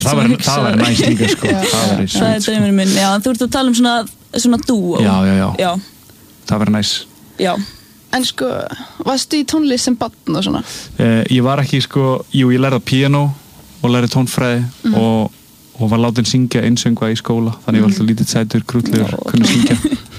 Það var næst líka sko. Það draumurinn minn, já, þú ert að tala svona dúó. Já. Það var næst. Já. En sko, varstu í tónlist sem barn og svona? Ég var ekki sko, ég lærði piano og lærði tónfræði og var látin syngja einsöngva í skóla, þannig ég var alltaf lítið sætur, krútlegur, kunni syngja.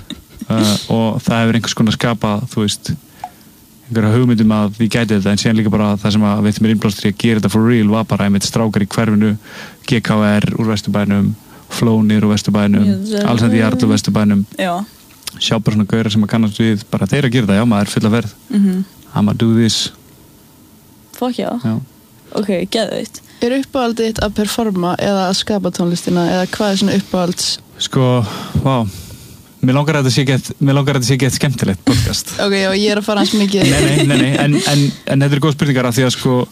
Og það hefur einhvers konar skapað, þú veist, einhverja hugmyndum að ég gæti þetta, en síðan líka bara það sem að veitti mér innblástur í að gera þetta for real var bara einmitt strákar í hverfinu, GKR úr Vesturbænum, Flónir úr Vesturbænum, Alexander Jarl úr Vesturbænum, sjá bara svona gaurar sem að kannast við, bara þeir að gera þetta, já maður fulla verð, I'ma do this. Fuck já. Ok, geðveikt. Uppáhaldið þitt að performa eða að skapa tónlistina, eða hvað svona uppáhalds? Sko, vá. Mér langar að þetta sé gett skemmtilegt podcast. Ok, já, ég að fara hans mikið. Nei, en þetta góð spurningar af því að sko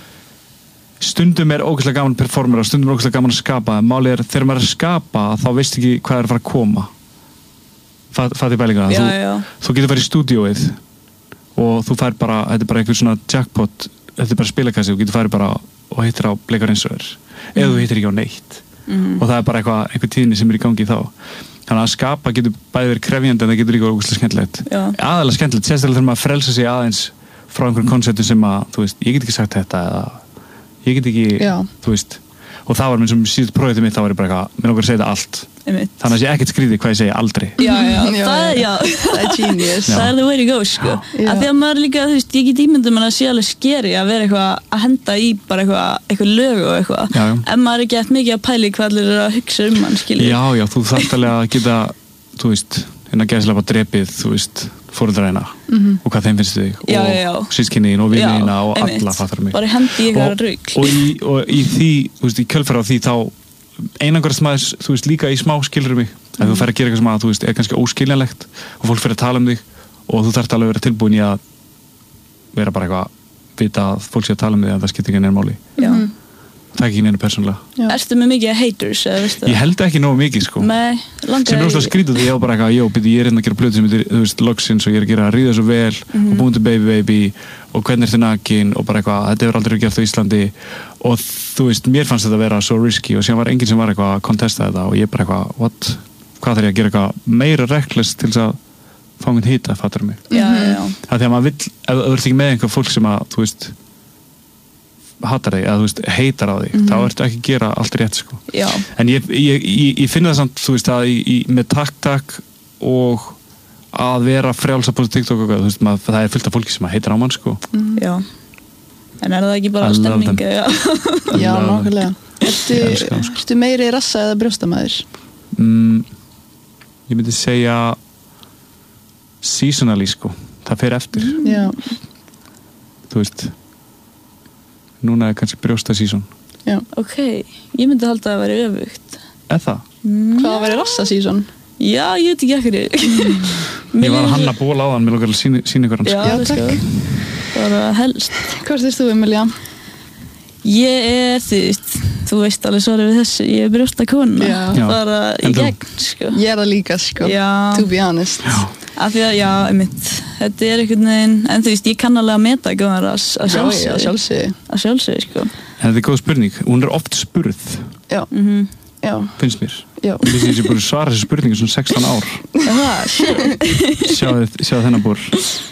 stundum ógeðslega gaman að performera, stundum ógeðslega gaman að skapa. Málið þegar maður að skapa, þá veist ekki hvað að fara að koma. Fattu pælinguna? Já. Þú getur farið í stúdíóið og þú fær bara, þetta bara einhver svona jackpot, þetta bara spilakassi, þú getur farið bara og hittir á bleikar eins og eða þú hittir ekki á neitt. Og það bara einhver tíðni sem í gangi þá. Þannig að skapa getur bæði verið krefjandi en það getur líka ógeðslega skemmtilegt. Aðalega skemmtilegt, sérstaklega þegar maður frelsa sig aðeins frá einhverjum konseptum sem að, þú veist, ég get ekki sagt þetta eða ég get ekki, þú veist. Og það var minn sem síðust prófið mitt, þá var ég bara eitthvað, mér langar að segja þetta allt. Þannig að ég ekkert skrítið hvað ég segi aldrei. Það er genius. Það er the way to go, sko. Af því að maður líka, þú veist, ég get ímyndum að það sé alveg skeri að vera eitthvað að henda í bara eitthvað lög og eitthvað. En maður er ekki eftir mikið að pæli hvað allir eru að hugsa hann, skilji. Já, þú þarft alveg að geta, þú veist, gæðslega bara drepið, þú veist, foreldræna og hvað þeim finnst þig og systkiniðin og viniðina og alla fattar mig. Bara hendi í eitthvað rugl. Og í því, þú veist, í kjölfara á því þá einangrast maður, þú veist, líka í smá skilur mig að þú fer að gera eitthvað sem að, þú veist, kannski óskiljanlegt og fólk fer að tala þig og þú þarft alveg að vera tilbúin í að vera bara eitthvað vita að fólk sé að tala þig en það skiptir ekki neina máli. Það ekki neina persónulega. Erstu með mikið haters eða veistu það? Ég held ekki nógu mikið sko. Nei, langar sem óslega skrítið því ég var bara eitthvað, ég er að gera plötu sem heitir, þú veist, Logsins og ég er að gera Ríða svo vel og Búin til Baby og Hvernig ertu nakin og bara eitthvað, þetta hefur aldrei verið gert á Íslandi og þú veist, mér fannst þetta að vera svo risky og síðan var enginn sem var eitthvað að kontesta þetta og ég bara eitthvað, what? Hvað þarf ég að gera eitthvað meira reckless til þess að fá minn hita, fattar mig? Það því að maður vill, ef þú ert ekki með einhver fólk sem að, þú veist, hatar þig, eða þú veist, heitar á þig þá ertu ekki að gera allt rétt sko. En ég finna það samt, þú veist, að með takk og að vera frjálsa på TikTok og þú veist, það er fullt af fólki sem heitar á mann sko. Já, en er það ekki bara stemning? Já, nákvæmlega. Ertu meiri rassa eða brjóstamæður? Ég myndi segja seasonally sko, það fer eftir. Þú veist, núna er kannski brjósta sísón. Ok, ég myndi halda að vera öfugt. Eða það? Hvað að vera rassa sísón? Já, ég veit ekki ekkur. Ég var að hanna ból á þann, mér lókar að sína ykkur hans. Já, takk. Bara helst. Hvað veist þú, Emilia? Ég þú veist alveg svarið við þessu, ég er brjósta kona. Bara í gegn, sko. Ég er það líka, sko. To be honest. Af því að, þetta er einhvern veginn, en þú veist, ég kann alveg að meta ekki að sjálfsögðu, sko. En þetta er góð spurning, hún er oft spurð. Já. Finnst mér. Ég finnst ég búin að svara þessu spurningu svona 16 ár. Sjáðu þennan búr.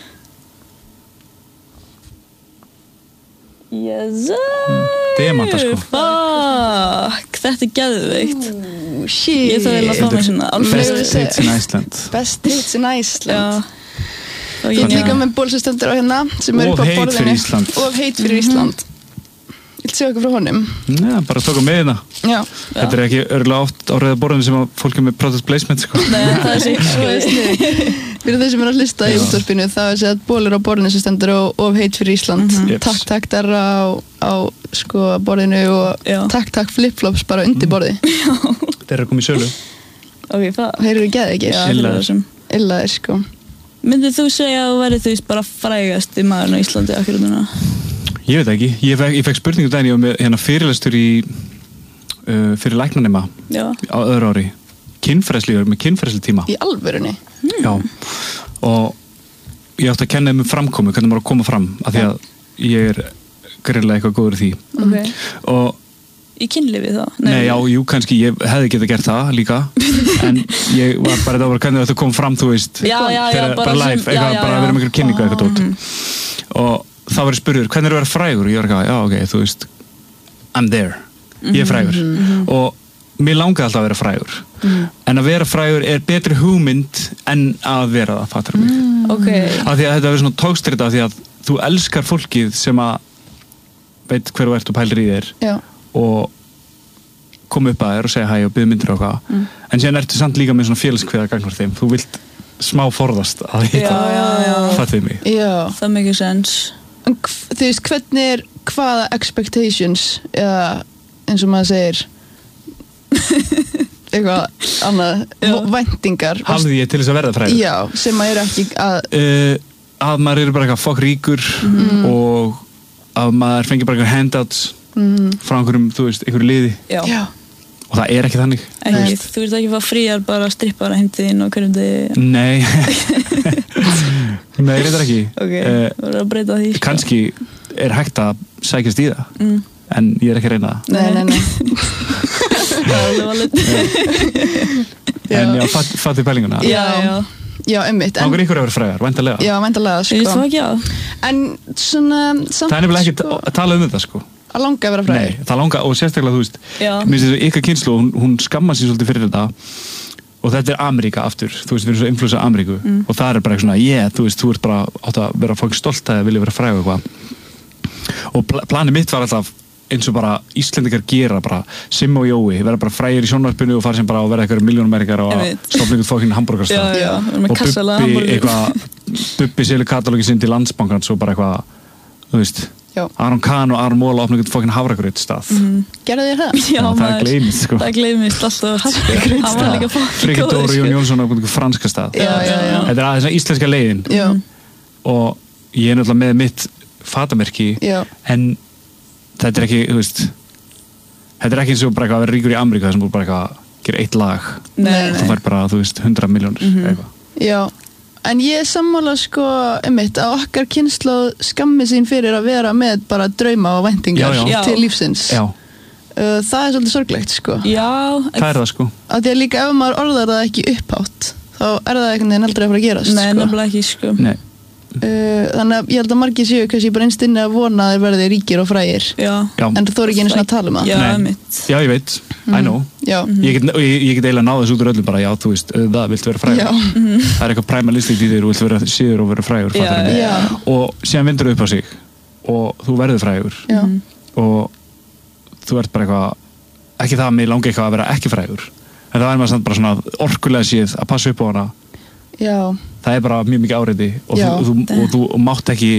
Yes, demanta sko. Fuck, þetta er geðveikt. Shit. Ég þarf að fá mig svona Best hits in Iceland. Best hits in Iceland. Ég er líka með ból sem stendur á hérna sem eru upp á borðinu. Og heit fyrir Ísland. Viltu sjá eitthvað frá honum? Nei, bara tóka með hérna. Þetta er ekki örgulega oft á rauða borðinu sem að fólk er með product placement sko. Nei, það er sikkert. Fyrir þeir sem er að hlusta í útvarpinu þá er sett bólur á borðinu sem stendur of heit fyrir Ísland. Takk darra á sko borðinu og takk flip-flops bara undir borði. Þeir eru að koma í sölu. Ok, það. Þeir eru geðveikir. Illaðir sko. Myndið þú segja að þú verið þú veist bara frægast í maðurinn á Íslandi akkurat núna? Ég veit ekki. Ég fekk spurningu daginn, ég var með hérna fyrirlestur fyrir læknanema á öðru ári. Með kynfræðslutíma. Í alvörunni? Já. Og ég átti að kenna þeim framkomu, hvernig maður að koma fram, af því að ég er greinilega eitthvað góður í því. Og í kynlífi þá? Nei, já, jú, kannski, ég hefði getað gert það líka en ég var bara þetta hvernig þetta kom fram, þú veist bara live, bara að vera með einhver kynningu eitthvað tótt og þá var ég spurður, hvernig er að vera frægur? Og ég var ekki, já, ok, þú veist I'm there, ég er frægur og mér langaði alltaf að vera frægur en að vera frægur er betri hugmynd en að vera það, fattar mig af því að þetta verður svona tókstrita af því að þú elskar fólkið sem að veit hver þú ert og pælir í þér og koma upp að þér og segja hæ og byggja myndir og hvað en síðan ertu samt líka með svona félagskveða gagnvart þeim, þú vilt smá forðast að hitta, fattar mig það mikið sens þú veist, hvernig er hvaða expectations eða eins og maður segir eitthvað annað væntingar hafði ég til þess að verða frægur já, sem maður er ekki að maður er bara eitthvað fokk ríkur og að maður fengi bara eitthvað handouts frá einhverjum, þú veist, einhverju liði já. Og það er ekki þannig þú vilt ekki fá fríar bara strippara heimtiðinn og hverjum þið nei nei, reyndar ekki þú verður að breyta því kannski er hægt að sækjast í það en ég er ekki að reyna það nei það er alveg valið en já, fattu pælinguna já, einmitt Langar ykkur að vera frægar, væntanlega já, væntanlega, sko ég svo ekki á en svona það er nefnilega ekki að tala þetta, sko að langa að vera frægur nei, það langa, og sérstaklega, þú veist mér finnst ykkar kynslu, hún skammar sér svolítið fyrir þetta og þetta er Ameríka aftur, þú veist, við erum svo influensa Ameríku og það er bara eitthvað svona, þú veist, þú ert bara átt að vera fólk stolt að vilja vera frægur eitthvað og planið mitt var alltaf eins og bara Íslendingar gera bara Simmi og Jói, vera bara frægir í sjónvarpinu og fara sem bara að vera eitthvað milljónumæringar og stofna einhvern fókinn hamburgerstað og Bubbi selur katalógi sinn til Landsbankans og bara eitthvað, þú veist Aron Kahn og Aron Móla opna einhvern fókinn hafragrautstað Gerðu þér það? Já, það gleymist, sko það gleymist alltaf hafragrautstað Frikki Dóri Jón Jónsson opna einhvern franska stað þetta er aðeins að íslenska leiðin og ég er náttúrulega með mitt fatamerki en þetta er ekki, þú veist þetta er ekki eins og bara eitthvað að vera ríkur í Ameríka sem bara eitthvað gera eitt lag þú fær bara, þú veist, 100 milljónir eitthvað já, en ég er sammála sko einmitt að okkar kynslóð skammi sín fyrir að vera með bara drauma og væntingar til lífsins það er svolítið sorglegt sko það er það sko að því að líka ef maður orðar það ekki upphátt þá er það einhvern veginn aldrei að fara að gerast nei, nefnilega ekki sko nei þannig að ég held að margir séu kannski bara einst inni að vona að þeir verði ríkir og frægir en þú er ekki einu svona að tala um það já, ég veit, I know ég get eiginlega náða þessu út úr öllum bara, já, þú veist, það vilt vera frægur það er eitthvað primalistíkt í þér og vilt vera síður og vera frægur og síðan vindur upp á sig og þú verður frægur og þú ert bara eitthvað ekki það að mig langi eitthvað að vera ekki frægur en það er maður samt bara svona orkulega síð að passa upp á hana það er bara mjög mikið áreiti og þú mátt ekki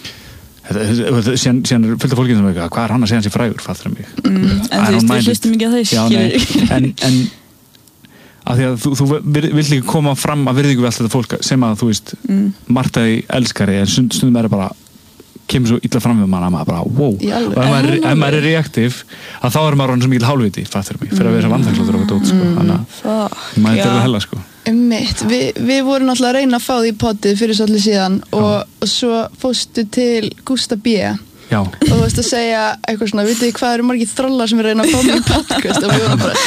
síðan er fullt af fólkið sem veit hvað er hann að segja hans í frægur, fattur mig en þú hlustum ekki að þau en af því að þú vill ekki koma fram að virðingu við allt þetta fólk sem að þú veist margt að þið elskari en stundum er bara kemur svo illa fram við mann að maður bara wow og ef maður er reaktiv að þá er maður hann svo mikil hálfviti, fattur mig fyrir að vera vanþakklátur og þetta út sko þannig að maður er hella sko við vorum náttúrulega að reyna að fá því í poddið fyrir svolítið síðan og svo fórstu til Gústa B og þú veist að segja eitthvað svona vitið hvað eru margir þrollar sem er að reyna að fá mig í podcast og við vorum bara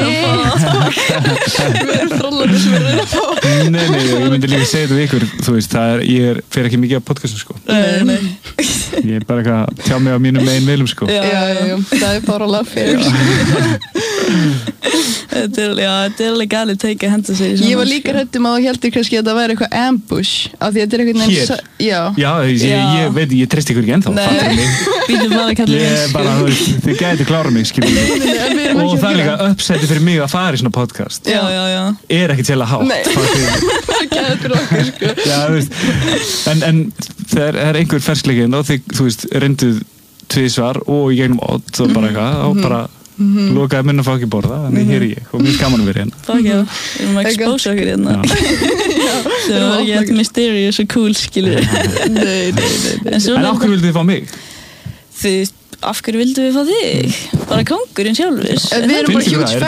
shit við erum þrollar sem er að reyna að fá nei, ég myndi líka segja þetta við ykkur þú veist, ég fer ekki mikið á podcastum sko nei ég er bara eitthvað að tjá mig á mínum megin meilum sko já, það er bara alveg fyrir þetta er alveg galið teika að henda sér í svona ég var líka hrættum að þú heldur kannski að það væri eitthvað ambush af því að þetta er eitthvað ég veit, ég treyst ykkur ekki ennþá ég er bara, þið gæti klára mig og það er líka uppsetti fyrir mig að fara í svona podcast er ekkert sérlega hátt það gæti fyrir okkur sko en þegar er einhver ferskleikinn og þið, þú veist, reynduð tvisvar og í gegnum odd og bara eitthvað og bara lokaði munn að fá ekki borða þannig hér er ég og mér gaman að vera hérna við erum að expósa okkur hérna það var ekki eitthvað mysterious og cool skilur en af hverju vildu þið fá mig? Af hverju vildu við fá þig? Bara kóngurinn sjálfur við erum bara huge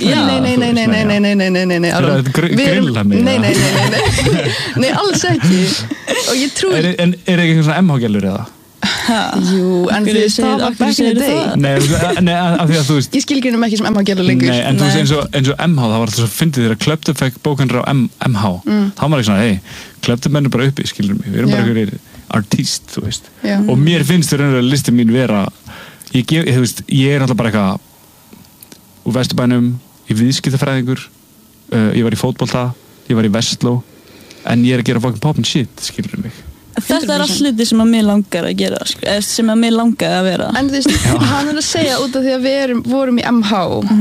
fan nei grilla mig nei alls ekki og ég trúi er ekki eitthvað svona MH-gælur eða? Jú, en það var back in the day. Nei, af því að þú veist ég skilgreinum ekki sem MH gæla lengur. Nei, en þú veist eins og MH, það var alltaf svo fyndið þegar Club Dub fekk bókanir á MH þá var ekki svona, Club Dub menn bara uppi, skilur mig, við erum bara einhverjir artíst, þú veist, og mér finnst þau raunverulega listin mín vera þú veist, ég alltaf bara eitthvað úr Vesturbænum, ég viðskiptafræðingur ég var í fótbolta, ég var í Vestló en ég að gera fucking pop and shit, skilur mig. Þetta allt hluti sem að mér langar að gera, sem að mér langar að vera. En þú veist, hann að segja út af því að við vorum í MH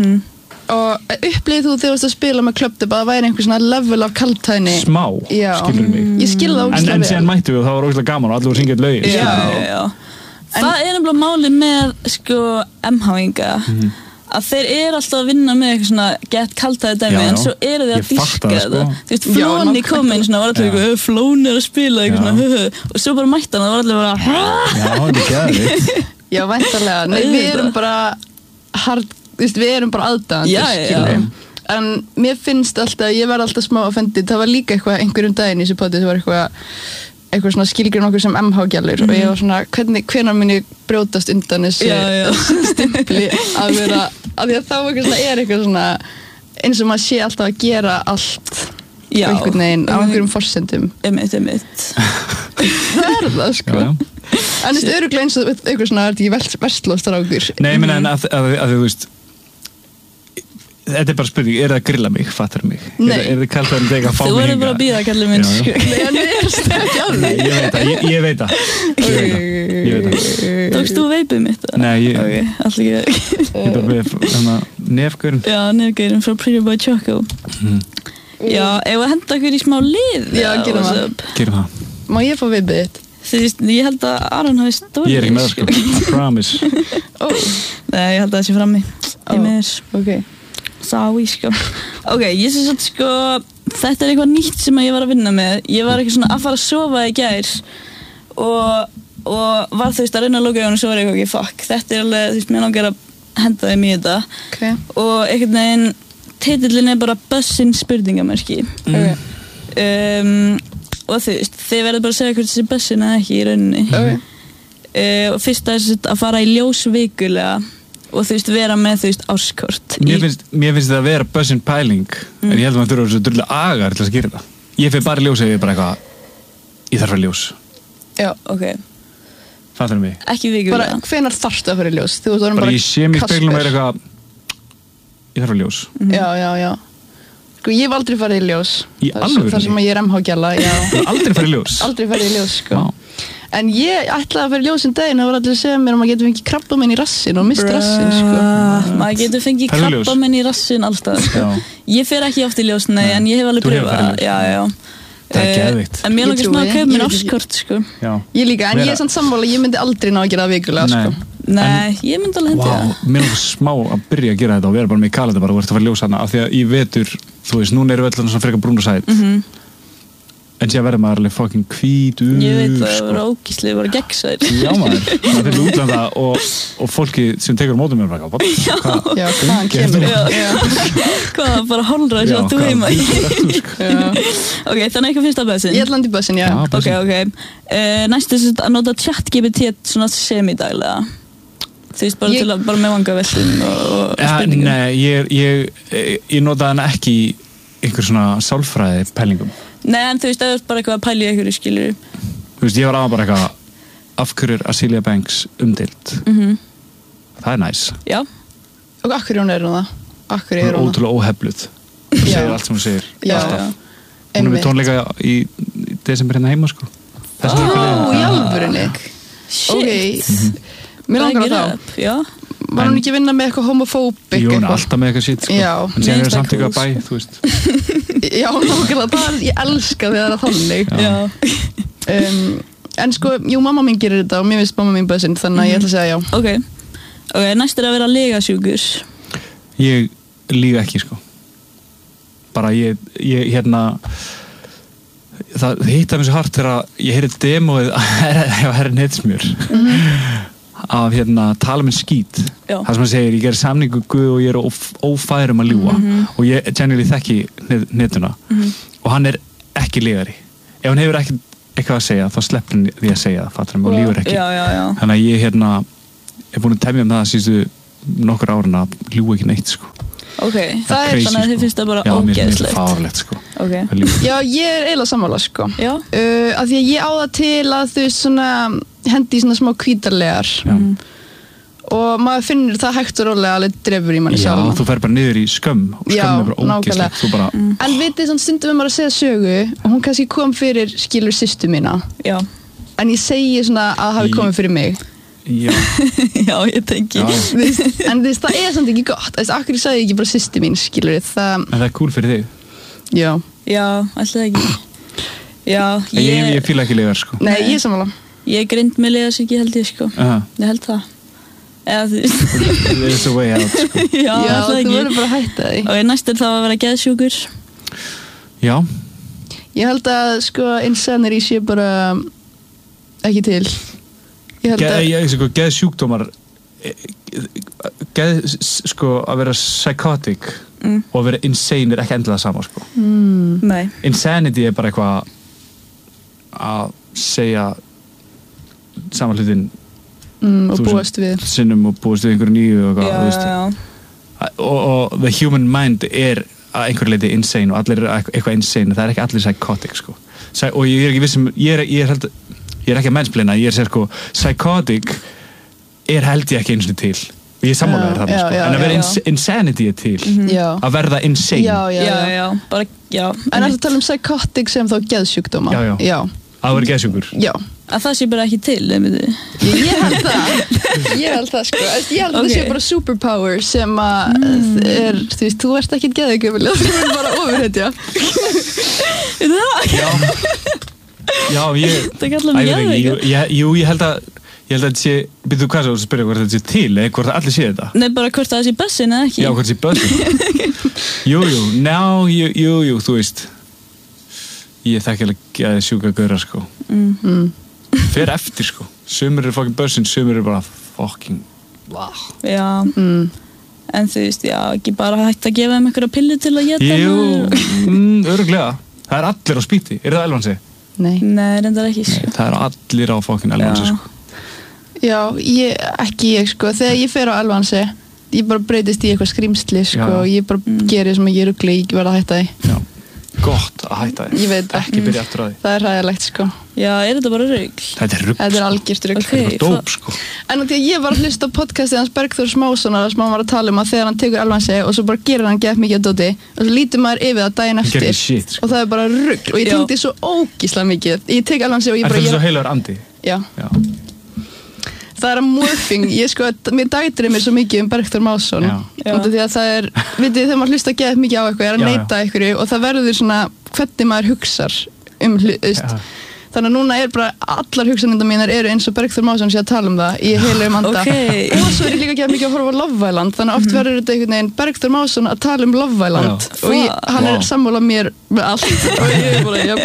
og upplýðið þú þegar þú varst að spila með Club Dub að það væri einhver svona level af kaltæðni smá, skilur mig. Ég skil það ógeðslega vel. En síðan mættum við og það var ógeðslega gaman og allir voru að syngja eitt lögin. Já. Það nefnilega málið með MH-inga að þeir alltaf að vinna með eitthvað svona gett kaltæði dæmi en svo þeir að dýrka það. Þú veist, Flóni kom inn svona var alltaf eitthvað, Flóni að spila eitthvað svona og svo bara mætti hann og það var allir bara Já, það er geðvikt. Já, væntanlega. Nei, við erum bara við erum bara aðdáðandur, skilur. En mér finnst alltaf, ég verð alltaf smá offended, það var líka eitthvað einhverjum daginn í þessu poti sem var eitthvað svona skilgrinn okkur sem MH-gjallur og ég var svona, hvenær mun ég brjótast undan þessu stimpli að vera, af því að þá eitthvað svona eins og maður sé alltaf að gera allt einhvern veginn á einhverjum forsendum. Einmitt. Það það, sko. En þetta örugglega eins og eitthvað svona, er þetta ekki vestlóstrákur? Nei, ég meina, en að þú veist, þetta bara spurning, það að grilla mig, fattar mig? Nei. Það kalt að það að fá mig hinga? Þú bara að bíða, kallið minn, sko. Nei, en við erum ekki alveg. Nei, ég veit það. Tókst þú veipið mitt? Nei, allir ekki. Ég bara með nefgurinn. Já, nefgurinn frá Pretty Boy Choco. Já, ef að henda okkur í smá lið. Já, gerum það. Má ég fá veipið þitt? Þú veist, ég held að Aron hafi stórið. Ég er ekki með það, sko. I promise. Nei, ég held að það sé frammi. Ég með þess. Ok. Sái, sko. Ok, ég sé satt, sko, þetta eitthvað nýtt sem ég var að vinna með. Ég var eitthvað svona að fara að sofa í gær og var þú veist að reyna að loka í hún og svo var ég eitthvað, fuck, þetta alveg, þú veist, mér langar að henda þeim í þetta. Okay. Og einhvern veginn, titillin bara bussin spurningamerki. Og þú veist, þið verður bara að segja hvort þessi bussin eða ekki í rauninni. Og fyrst að fara í ljós vikulega og þú veist, vera með þú veist árskort. Mér finnst það að vera bussin pæling en ég held að maður þurfa þessu drullu agar til að skýra það. Ég fyrir bara ljós ef ég bara eitthvað ég þarf að ljós. Já, ok. Fattar mig? Ekki vikulega. Bara hvenær þarftu að fara í ljós? Þú veist, bara ég sé mig í speglum og er eitthvað ég þarf að ljós. Já. Sko, ég hef aldrei farið í ljós. Í alvöru? Þar sem ég er MH-gjalla, já. Aldrei farið í ljós? Aldrei farið í ljós, sko. En ég ætlaði að fara í ljós daginn og það var allir að segja mér að maður getur fengið krabbamein í rassin og mist rassin, sko. Maður getur fengið krabbamein í rassin alltaf, sko. Ég fer ekki oft í ljós, nei, en ég hef alveg pröfað. Já. Það er geðvikt. En mér langar svona að kaupa mér árskort, sko. Já. Ég líka, en ég er samt sammála, ég myndi aldrei ná að gera það vikulega, sko. Nei, ég myndi alveg hendi það. Mér langar smá að byrja að gera þetta og vera bara með kalenda bara og verður að fara í ljós hana af því að í vetur, þú veist, núna eru öll svona frekar brún og sæt. En síðan verður maður alveg fucking hvítur. Ég veit það, það var ógíslega, bara gegnsær. Já maður, það fyrir útlanda og fólki sem tekur mótum mér bara Já, hvaðan kemur Hvað, bara hálfra þess að þú heima Ok, þannig eitthvað fyrsta bussin? Ég ætla í bussin, já. Ok. Næstu að nota ChatGPT svona semidaglega. Þú veist, bara til að, bara með vangaveltum og spurningum. Nei, ég nota hann ekki í einhver svona sálfræði pælingum. Nei, en þú veist, það er bara eitthvað að pæla í einhverju, skilur. Þú veist, ég var bara eitthvað af hverju Azealia Banks umdeild. Það er næs. Já. Og af hverju hún er hún það? Af hverju er hún ótrúlega óhefluð. Hún segir allt sem hún segir. Já. Hún er með tónleika í desember hérna heima, sko. Í alvörunni. Shit. Mér langar það þá. Já. Var hún ekki að vinna með eitthvað homofóbik? Jú, hún er alltaf með eitthvað shit, sko. Já. En síðan er samt eitthvað bæ, þú veist. Já, nákvæmlega, ég elska þegar það þannig. Já. En sko, jú, mamma mín gerir þetta og mér finnst mamma mín bussin, þannig að ég ætla að segja já. Ok, næst er að vera legasjúkur. Ég líga ekki, sko. Bara ég hérna, það hitta mér svo hart þegar ég heyrði demóið hjá Herri Netsmjör. Af tala með skít. Það sem hann segir, ég gerir samningu Guð og ég er ófær að ljúga og ég genuinely þekki netuna og hann er ekki legari ef hann hefur ekki eitthvað að segja, þá sleppur hann því að segja það, fattar hann, og lífur ekki. Já. Þannig að ég er búin að temja það síðustu nokkur árin að ljúga ekki neitt, sko. Ok, það er þannig að þið finnst það bara ógeðslegt. Já, mér finnst það fárlegt, sko. Okay. Já, ég er eiginlega sammála, sko. Já. Af því að ég á það til að þú veist svona, hendi í svona smá hvítarlegar. Og maður finnur það hægt og rólega alveg drefur í manni sjálf. Já, þú fer bara niður í skömm og skömm er bara ógeðslegt. Þú bara... En vitið, svona stundum við maður að segja sögu og hún kannski kom fyrir skilur systur mína. Já. En ég segi svona að það hafi komið fyrir mig. Já. Já, ég tengi. En það er samt ekki gott. Akkur sagði ég ekki bara systir mín, skilur það. En það er cool fyrir þig. Já. Já, alltaf ekki. Já, ég fíla ekki legar, sko. Nei, ég er sammála. Ég grind með legarsíki held ég, sko. Ég held það. Eða þú veist. There's a way out, sko. Já, alltaf ekki. Þú verður bara að hætta því. Og næst er það að vera geðsjúkur. Já. Ég held að, sko, insanity sé bara ekki til. Geðsjúkdómar sko að vera psychotic og að vera insane er ekki endilega sama, sko. Nei. Insanity er bara eitthvað að segja sama hlutin og búast við sinnum og búast við einhverju nýju og eitthvað, og the human mind er að einhverju leiti insane og allir er eitthvað insane, það er ekki allir psychotic, sko. Og ég er ekki vissum, ég er ekki að mennsplina, ég er að segja, sko, psychotic er held ég ekki eins og til. Ég er sammálaður þarna, sko. En að vera insanity er til. Að verða insane. Já. Bara, já. En að tala psychotic sem þá geðsjúkdóma. Já. Að vera geðsjúkur. Já. Að það sé bara ekki til, Ég held það, sko. Ég held að það sé bara superpower sem að er, þú veist, þú ert ekkert geðugöful, þú ert bara ofurhetja. Já, ég held að þetta sé, byrju hvað svo að spyrja hvort þetta sé til, eða hvort allir sé þetta? Nei, bara hvort það sé bussin eða ekki. Já, hvort sé bussin. Jú, þú veist. Ég þekki alveg að sjúka gauðra, sko. Fer eftir, sko. Sumir eru fucking bussin, sumir eru bara fucking Já. En þú veist, já, ekki bara hægt að gefa þeim einhverja pillu til að geta. Jú, örugglega. Það er allir á spíti. Er það Elvansi? Nei, reyndar ekki, sko. Það er allir á fucking Elvansi, sko. Já, ekki ég, sko. Þegar ég fer á Elvansi, ég bara breytist í eitthvað skrimsli, sko. Ég bara gerir sem ég rugli, ég verða að hætta því. Já, gott að hætta því. Ég veit ekki byrja aftur á því. Það er hræðilegt, sko. Já, er þetta bara rugl? Þetta er rugl, Þetta er algjört rugl. Þetta er dóp, sko. En því að ég var að hlusta á podcastið hans Bergþórs Mássonar sem hann var að tala að þegar hann tekur Elvansi og svo bara gerir hann gett mikið að dóti og svo lítur maður yfir það daginn eftir shit, sko. Og það er bara rugl og ég tengdi svo ógíslega mikið. Ég tek Elvansi og ég bara... Er það svo heilagur andi? Já. Það er að morphing, mér dætir mér svo mikið Bergþór Másson og því að það er, vitið þegar maður hlusta gett mikið á eitthvað, að neita einhverju og það verður svona hvernig maður hugsar þannig að núna er bara allar hugsanindar mínar eru eins og Bergþór Másson sé að tala það í heilugum anda og svo er ég líka ekki mikið að horfa á Love Island þannig að oft verður þetta einhvern veginn Bergþór Másson að tala Love Island og hann er sammála mér með allt og ég er bara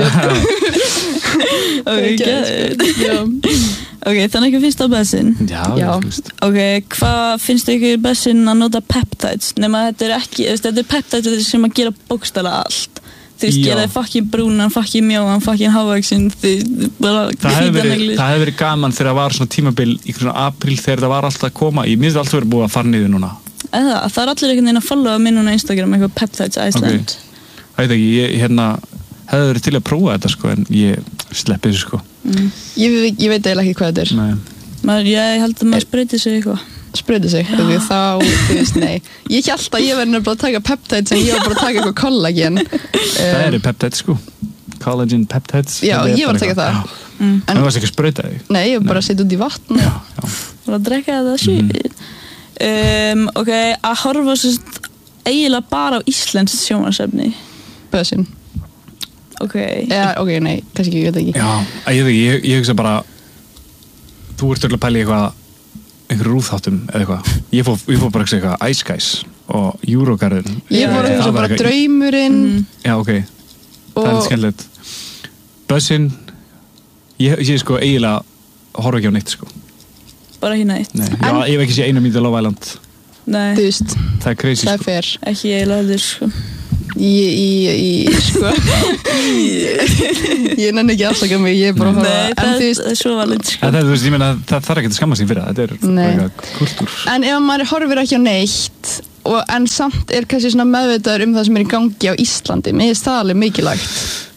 Ok, þannig ekki finnst það bessin? Já. Ok, hvað finnst ykkur bessin að nota peptides? Nema þetta er ekki, þetta er peptides sem að gera bókstaflega allt. Þú veist, gera þið fucking brúnan, fucking mjóan, fucking hávaksin, bara hvítaneglis. Það hefði verið gaman þegar það var svona tímabil í svona apríl þegar það var alltaf að koma. Ég minnst alltaf verið búið að fara niður núna. Það er allir einhvern veginn að followa mig núna á Instagram, eitthvað Peptides Iceland. Það veit ekki, ég hefði verið til að prófa þetta, sko, en ég sleppi þessu, sko. Ég veit eiginlega ekki hvað þetta er. Nei. Ég held að maður sprauti sig eitthvað. Sprauti sig, þá, þú veist, nei. Ég held að ég verði nefnilega að taka peptides en ég var bara að taka eitthvað kollagen. Það eru peptides, sko. Collagen peptides. Já, ég var að taka það. En það varst ekki að sprauta þig? Nei, ég var bara að setja út í vatn. Já. Bara að drekka þetta shit. Ok, að horfa eiginlega bara á íslenskt sjónvarpsefni. Bössin. Ok, nei, kannski ekki, ég veit ekki. Já, ég hugsa bara þú ert öll að pæla í einhverju rúðþáttum eða eitthvað. Ég fór bara að segja Ice Guys og Eurogarden. Ég fór að hugsa bara Draumurinn. Já, ok. Það er skemmtilegt. Bössin, ég sko eiginlega horfa ekki á neitt, sko. Bara ekki neitt? Nei, ég hef ekki séð eina mínútu Love Island. Nei. Þú veist, það er crazy, það er fair. Ekki eiginlega heldur, sko. Sko Ég nenni ekki afsaka mig, ég bara Nei, það er svo valið sko. Ég meina, það þarf ekki að skamma sín fyrir það. Þetta er kultúr. En ef maður horfir ekki á neitt en samt kannski svona meðvitaður það sem í gangi á Íslandi, mér finnst það alveg mikilvægt.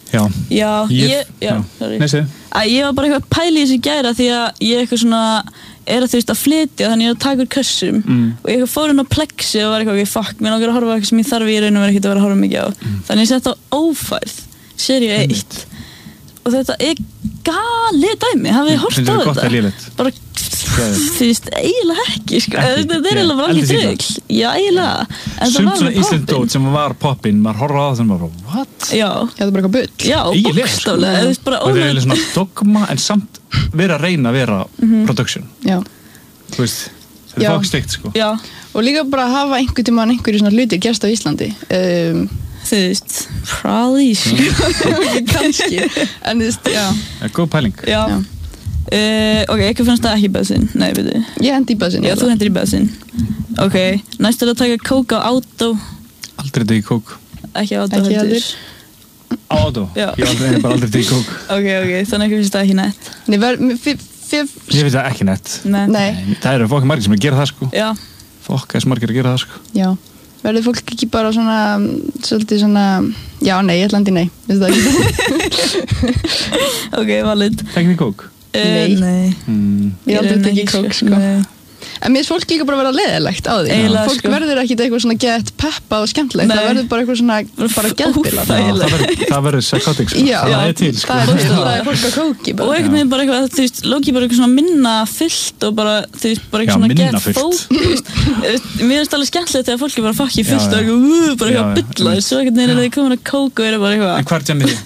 Nei, segðu. Ég var bara eitthvað pæli í þessu gæra því að ég eitthvað svona að flytja, þannig ég að taka úr kössum og ég fór inn á Plexi og var eitthvað fuck, mér langar að horfa á eitthvað sem ég þarf í raun og vera ekkert að vera að horfa mikið á þannig ég sett á ófærð seríu 1 og þetta galið dæmi, hafið þið horft á þetta? Bara, eiginlega ekki sko. Þetta er eiginlega bara ekki trygg eiginlega sumt svona Ísland dót sem var poppin maður horfa á það sem bara, what? Já, það er bara eitthvað bull Já, bókstaflega og það er eiginlega svona dogma en samt vera að reyna að vera production Já Þú veist, það er foksteikt sko Já Og líka bara að hafa einhvern tímann einhverju svona hlutir gerst á Íslandi Þú veist, probably kannski en þú veist, já Góð pæling Já Ok, ekki fannst það ekki bensín Nei, veitu Ég hendi í bensín Já, þú hendir í bensín Ok, næst að taka kók á átó Aldrei degi kók Ekki á átó heldur Á átó? Já Ég bara aldrei degi kók Ok, þannig ekki finnst það ekki nett Ég finnst það ekki nett Nei Það eru fokk margir sem að gera það sko Já Fokk margir að gera það sko Já Verður fólk ekki bara svona svolítið svona Já, nei, ég ætla nei Finnst það ekki Ok, valid Tekni kók? Nei Ég aldrei tekið kók sko En mér finnst fólk líka bara að vera leðilegt á því Fólk verður ekkit eitthvað svona gett peppa og skemmtilegt Það verður bara eitthvað svona bara geðbila Það verður psychotic sko Það er til sko Það er fólk að kóki Og einhvern veginn bara eitthvað, þú veist, lóki bara eitthvað svona minna fyllt og bara, þú veist, bara eitthvað svona gett fók Mér finnst alveg skemmtilegt þegar fólk er bara fucking fyllt og bara eitthvað að bylla Svo einhvern veginn er það komin að kók og er bara eitthvað En hvað er jammið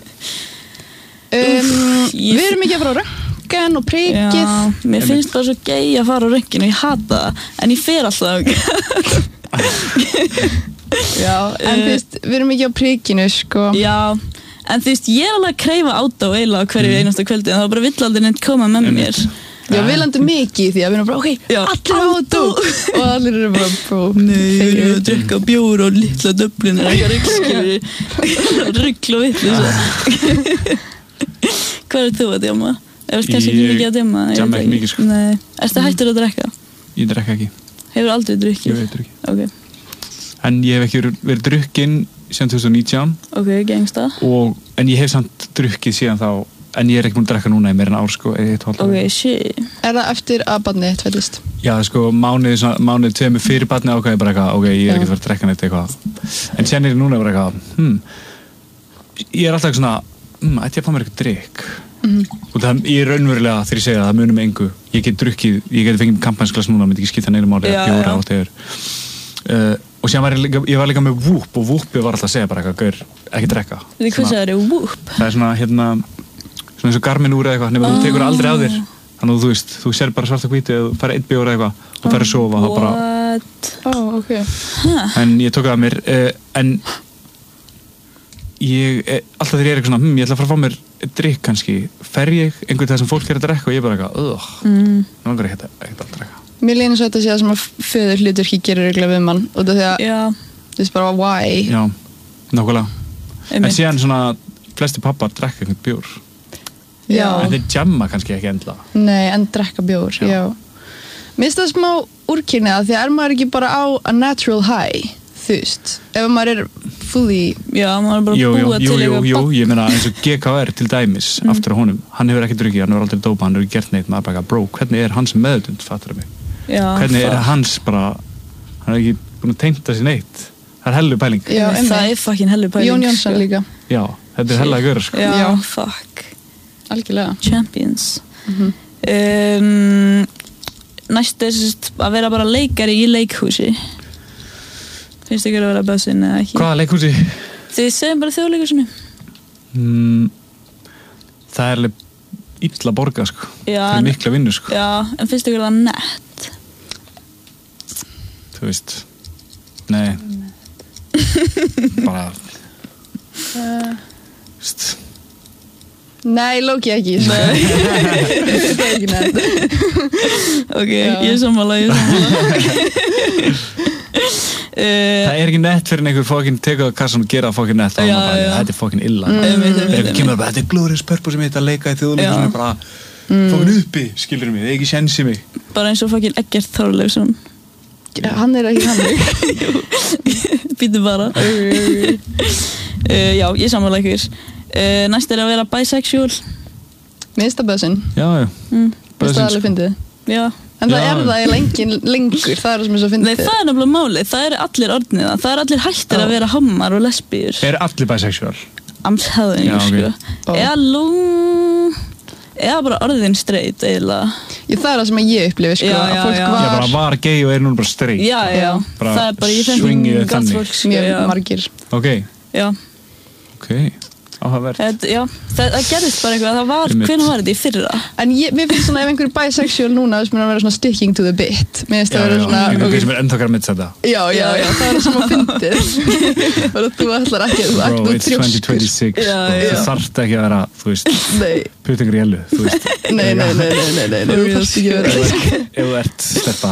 þið? Við erum ekki að fara á röntgen og prikið Já, mér finnst bara svo gay að fara á röntgen og ég hata það, en ég fer alltaf Já, en þú veist, við erum ekki á prikinu, sko Já, en þú veist, ég er alveg að kreifa átó eiginlega hverju einasta kvöldi en það bara vill aldrei neitt koma með mér Já, við landum mikið því að við erum bara, ok, allir átó og allir eru bara, bro Nei, við erum að drekka bjór og litla döflin eða eitthvað rugl og vitt Hvað er þú að djama? Ef þú kannski ekki mikið að djama Djama ekki mikið sko Nei, erstu hættur að drekka? Ég drekka ekki Hefur aldrei drukkið? Ég veit drukkið Ok En ég hef ekki verið drukkinn síðan 2019 Ok, gengsta En ég hef samt drukkið síðan þá En ég er ekki búin að drekka núna í meira en ár sko Ok, shit Er það eftir að barnið fæddist? Já, sko, mánuði tveimur fyrir barnið ákvað ég bara eitthvað Ok, ég er ekki að fara að drekka neitt eitthvað En síðan er ég núna bara eitthvað Ég er alltaf svona ætti ég að fá mér eitthvað drikk og það er raunverulega þegar ég segja það munum engu ég get drukkið, ég get fengið kampansglas núna myndi ekki skipta neina máli að bjóra átt yfir og síðan var ég líka með Whoop og Whoopið var alltaf að segja bara eitthvað gaur, ekki drekka Hvað sagði þér Whoop? Það er svona svona eins og Garmin úr eða eitthvað nema þú tekur aldrei á þér þannig að þú veist, þú sér bara svart og hvíti og færði einn bjóra eitthvað og færði að sofa en ég tók það mér en alltaf þegar ég er eitthvað svona ég ætla að fara að fá mér drikk kannski fer ég einhvern veginn sem fólk er að drekka og ég er bara eitthvað það langar ekki að drekka Mér líður eins og þetta sé að sem að föður hlutverki gerir reglulega við mann og það því að þú veist bara why Já, nákvæmlega en síðan svona flesti pappar drekka einhvern bjór en þeir jamma kannski ekki endla Nei, en drekka bjór, já Mér finnst það smá úrkynniða því að er maður ekki bara á a natural high þú veist, ef maður er fully maður er bara búið til eitthvað ég meina eins og GKR til dæmis aftur á honum, hann hefur ekki drukkið, hann hefur aldrei dópað hann hefur gert neitt, maður bara, bro, hvernig er hans meðutund, fattar það mig hvernig er hans bara, hann er ekki búin að teimta sér neitt það er hellu pæling það er fucking hellu pæling Jón Jónsson líka já, þetta er hella að göra sko já, fuck algjörlega champions næst er að vera bara leikari í leikhúsi finnst ykkur að vera bössin eða ekki hvaða leikhúsi? Þið segjum bara Þjóðleikhúsinu það er alveg illa borga sko það er mikla vinnu sko já, en finnst ykkur það nett? Þú veist nei bara veist Nei, lóki ekki það er ekki nett ok, ég er sammála Það ekki nett fyrir einhver fokkin tekur á kassan og gera fokkin nett þetta fokkin illa þegar kemur bara, þetta glorious purpose sem heit að leika í þjóðleikum bara fokkin uppi, skilur mig, það ekki sensi mig bara eins og fokkin Eggert Þorleifsson hann ekki hannig býtu bara já, ég sammála ykkur næst að vera bisexual minnstabeðsinn það alveg fyndið já en það það eiginlega lengur, það það sem svo fyndið nei, það nefnilega málið, það allir orðnið það allir hættir að vera hommar og lesbíur allir bisexual? I'm telling you, sko eða bara orðin straight eiginlega það sem ég upplifi, sko að fólk var gay og núna bara straight já, það bara ég þenni gott fólk, mjög margir ok áhugavert það gerðist bara eitthvað, hvernig var þetta í fyrra en mér finnst svona ef einhverju bisexual núna þess að vera svona sticking to the bit mér finnst það að vera svona einhverju sem ennþá að mitt þetta já, það er sem að fyndið og þú ætlar ekki bro, it's 2026 þú þarft ekki að vera, þú veist putingur í elu, þú veist nei þú þarft ekki að vera ef þú ert sleppa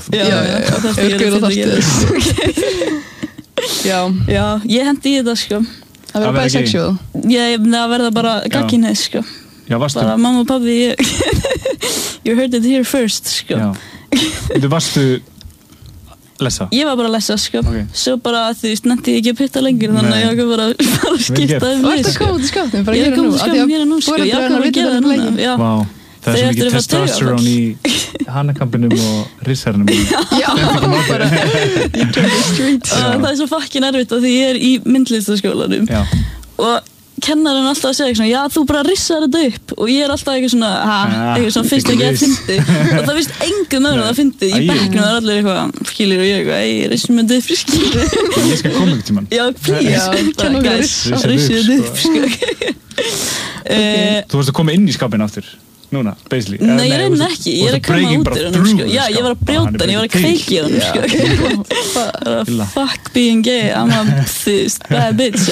já, ég hendi í þetta, sko að vera bisexual að verða bara gagginnes, sko bara mamma og pabbi you heard it here first, sko þú varstu lessa? Ég var bara að lessa, sko svo bara, þú veist, nefndi ég ekki að putta lengur þannig að ég var bara að skipta Varstu að koma út í skápnum? Ég er komið út í skápnum hér nú, sko ég kom að gera það núna Vá, það er svo mikið testosterone í hannakampinum og rissarnum Já, bara you turn the streets Það er svo fucking erfitt af því ég er í myndlistaskólanum og kennarinn alltaf að segja eitthvað svona, já, þú bara rissar þetta upp og ég er alltaf eitthvað svona fyrst ekki að fyndi og það vist engum öðrum að fyndi í bekknum það er allir eitthvað, skilur og ég eitthvað ég rissum þetta upp, skilur Ég skal koma ykkur tímann Já, please, guys, rissum þetta upp, sko Þú varst að koma inn í skápinn aftur núna, basically Nei, ég reyna ekki, ég er að koma út í honum, sko Já, ég var að brjóta hann, ég var að kveiki honum, sko Fuck being gay, I'm a bad bitch,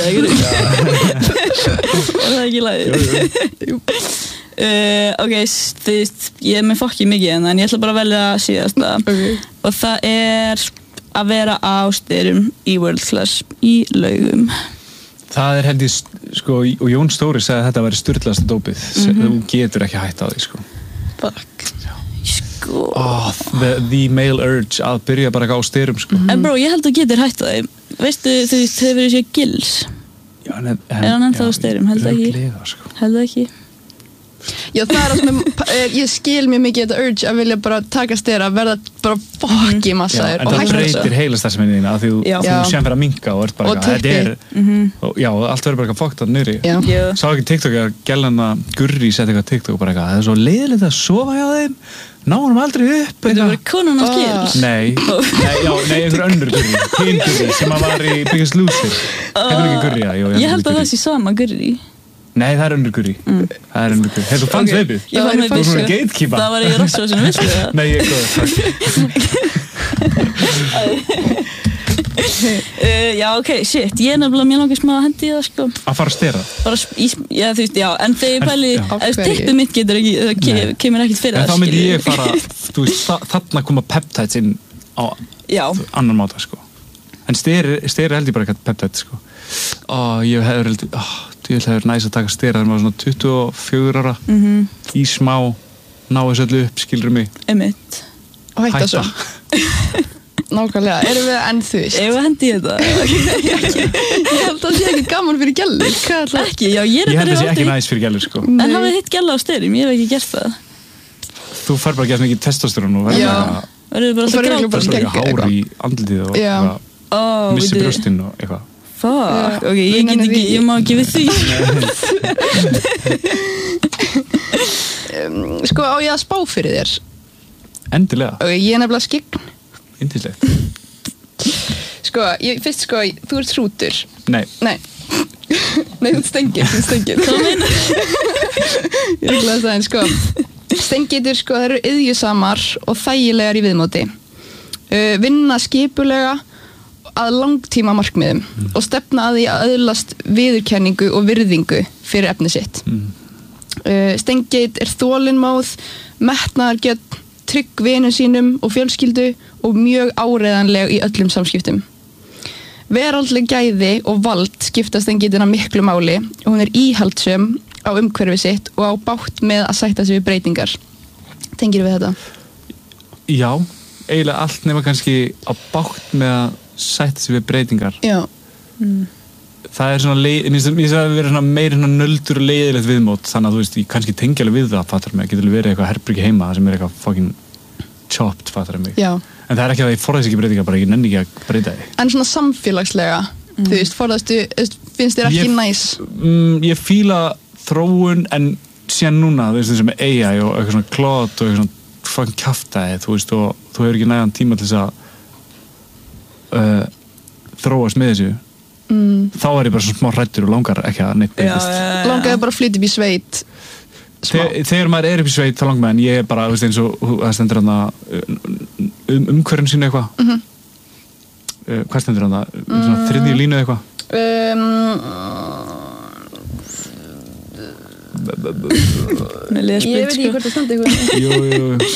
það ekki lagið ok, þú veist ég er með fokki mikið en ég ætla bara að velja síðasta og það er að vera á styrum í World Class í Laugum það er held ég, sko, og Jón Stóri sagði að þetta væri sturlasta dópið þú getur ekki hætt á því, sko fuck sko the male urge að byrja bara á styrum, sko en bro, ég held að getur hætt á því veistu, þú veist, þau verið sér Gils Já, er hann ennþá á styrum, held ekki held ekki Já, það er að ég skil mjög mikið þetta urge að vilja bara taka styra verða bara fokki massaður en það breytir heilastarfseminni þína að þú sem fyrir að minka og ert bara þetta er já, allt verður bara fokkt að nýri sá ekki TikTok að gælana Gurri setti eitthvað TikTok og bara eitthvað það er svo leiðilegt að sofa hjá þeim ná hann aldrei upp þetta var konan á Gils nei, einhver önnur Gurri hinn Gurri sem að var í Biggest Loser hefur ekki Gurri, ég held að það sé sama Gurri Nei, það er önnur Gurri það er önnur Gurri Þú fannst veipið? Ég fann veipið Þú svona gatekeeper Það var ég Rossvarsson, vissu það? Nei, ég góð, takk Já, ok, shit Ég er nefnilega mjög langið smá að hendi það, sko Að fara að stera? Já, þú veist, já En þegar ég pæli Ef tippið mitt getur ekki Það kemur ekkert fyrir það En þá myndi ég fara Þú veist, þarna koma peptides inn á annan máta, sko En steri held ég bara eitthvað peptides, sko Ég hefur hefur næst að taka stera þegar maður svona 24 ára í smá ná þessu öllu upp, skilur mig Einmitt og hætta svo nákvæmlega, erum við enn þú veist Ef við hendi í þetta Ég held að það sé ekki gaman fyrir gælur Ekki, já, ég held að það sé ekki næst fyrir gælur, sko En hafið hitt gæla á styrum, ég hef ekki gert það Þú fær bara að gera mikið testosterón og verður bara alltaf gráta hár í andlitið og missi brjóstinn og eitthvað Fuck, ok, ég get ekki, ég má ekki við því Sko, á ég að spá fyrir þér Endilega Ok, ég er nefnilega skygn Yndislegt Sko, þú ert hrútur Nei, þú ert stengir Hvað meinar? Ég er glæð það, en sko Stengitur, sko, það eru iðjusamar og þægilegar í viðmóti Vinna skipulega að langtíma markmiðum og stefna að því að öðlast viðurkenningu og virðingu fyrir efni sitt. Stengeit er þolinmóð, metnaðargjörn, trygg vinum sínum og fjölskyldu og mjög áreiðanleg í öllum samskiptum. Veraldleg gæði og vald skiptast enginn miklu máli og hún íhaldsöm á umhverfi sitt og á bágt með að sætta sig við breytingar. Tengir við þetta? Já, eiginlega allt nema kannski á bágt með að sætta sig við breytingar. Já. Það svona mér finnst að vera svona meira nöldur og leiðilegt viðmót, þannig að þú veist, ég kannski tengi alveg við það, fattar mig, getur verið eitthvað herbyrgi heima sem eitthvað fucking chopped, fattar mig. Já. En það ekki að ég forðast ekki breytingar, bara ég nenni ekki að breyta því. En svona samfélagslega, þú veist, forðastu, finnst þér ekki næs? Ég fíla þróun, en síðan núna, þú veist, eins og með AI og eitthvað svona klot og eitthvað svona fucking kjaftaði, þú veist, og þú hefur ekki nægan tíma til þess að þróast með þessu. Þá ég bara svona smá hræddur og langar ekki að neitt breytist. Langaði bara að flytja upp í sveit. Þegar maður upp í sveit þá langar maður, en ég bara, þú veist, eins og það stendur hann umhverfin sínu eitthvað. Hvað stendur hann það? Svona þriðju línu eitthvað? Ég veit ekki hvort það stendur eitthvað.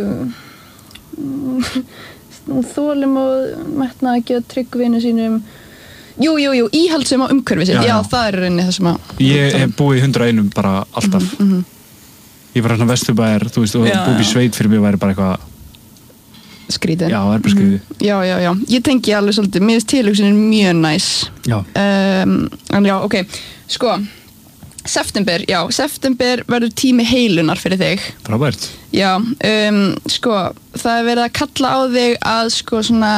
Jú. Þólum og metna ekki að tryggja vinu sínum. Jú, íhaldsöm á umhverfi sitt. Já, það rauninni það sem að... Ég hef búið í 101 bara alltaf. Ég var hérna Vesturbæjar, þú veist, og búið í sveit fyrir mig væri bara eitthvað... Skrítið. Já, það bara skrítið. Já. Ég tengi alveg svolítið, mér finnst tilhugsunin mjög næs. Já. En já, ok. Sko, september verður tími heilunar fyrir þig. Frábært. Já, sko, það verið að kalla á þig að sko svona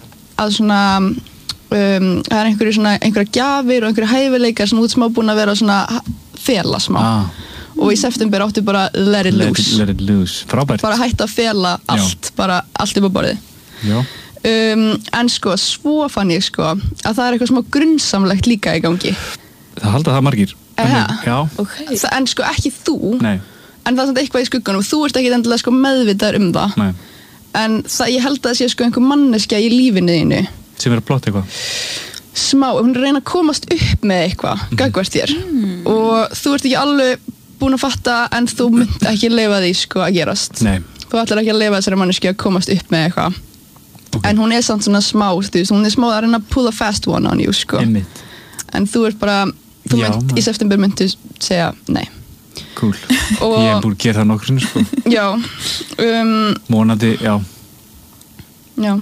það einhverja gjafir og einhverja hæfileikar sem út smá búin að vera svona fela smá. Og í september áttu bara let it loose. Frábært. Bara hætta að fela allt, bara allt upp á borðið. Já. En sko, svo fann ég sko að það eitthvað smá grunnsamlegt líka í gangi. Það halda það margir. Já. Okay. En sko ekki þú. Nei. En það er svona eitthvað í skugganum. Þú ert ekki endilega sko meðvitaður það. Nei. En ég held að það sé sko einhver manneskja í lífinu þínu. Sem er að plotta eitthvað? Smá, hún er að reyna að komast upp með eitthvað, gagnvart þér. Og þú ert ekki alveg búin að fatta, en þú munt ekki leyfa því sko að gerast. Nei. Þú ætlar ekki að leyfa þessari manneski að komast upp með eitthvað. Okay. En hún er samt svona smá, þú veist, hún er smá að reyna að pull a fast one on you, sko. Einmitt. En þú ert bara, í september myndu segja nei. Cool. Ég hef búin að gera það nokkur, sko. Já. Mónandi, já. Já.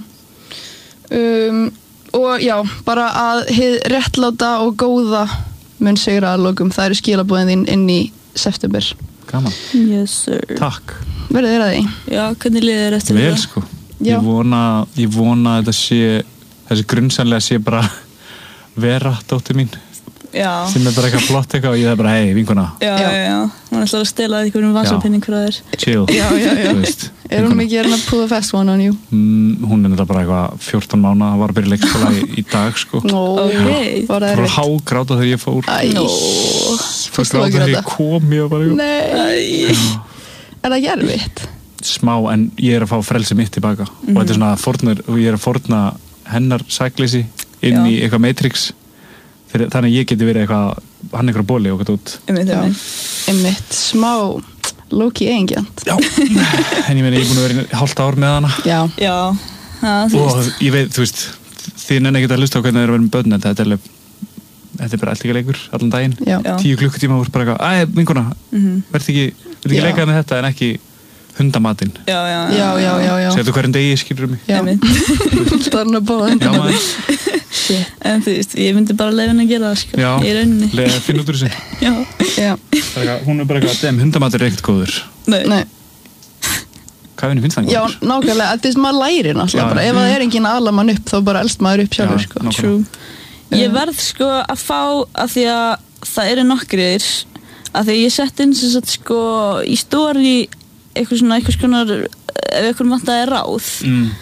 Og já, bara að hið réttláta og góða mun sigra að lokum. Það eru skilabúðin þín inn í september. Gaman. Yes, sir. Takk. Verður þér að því? Já, hvernig liðir þér eftir það? Vel, sko. Ég vona að þetta sé, þessi grunnsamlega sé bara vera dóttir mín. Já. Sem er bara eitthvað flott eitthvað og ég er bara, hei, vinkona. Já. Hún ætlar að stela einhverjum vasapinning fyrir þér. Chill. Já. Er hún ekki að pull a fast one on you? Hún er bara eitthvað 14 mánaða, það var að byrja leikskóla í dag, sko. Okay. Var það erfitt? Hágráta þegar ég fór. Fórstu að gráta? Þegar ég kom, ég var bara eitthvað. Nei. Er það ekki erfitt? Smá, en ég er að fá frelsi mitt tilbaka. Og þetta er svona og ég er að fórna hennar sækleysi inn í eitthvað Matrix. Þannig að ég geti verið eitthvað, hann eitthvað bóli og eitthvað út. Einmitt, smá low-key eigingjönd. Já, en ég meina, ég er búin að vera hálft ár með hana. Já. Og ég veit, þú veist, þið nenni ekki að hlusta á hvernig það er að vera með börn, þetta er bara allt ekki leikur, allan daginn. 10 klukkutíma voru bara eitthvað, vinkona, verð ekki leikað með þetta en ekki hundamatinn. Já. Segðu hverjum degi, skilur mig. Já. Það er að bóða hundamatinn. En þú veist, ég myndi bara leiða henni að gera það, sko. Já, leiða að finna út úr þessu. Já. Hún er bara eitthvað, hundamatur er ekkert góður. Nei. Hvað henni finnst það góður? Já, nákvæmlega, þess að maður lærir náttúrulega bara. Ef það er enginn að ala mann upp, þá bara elst maður upp sjálfur, sko. True. Ég verð, sko, að fá, af því að það eru nokkrir, af því að ég sett inn sem sagt, sko, í story eitthvað konar, ef eitthvað vantaði ráð.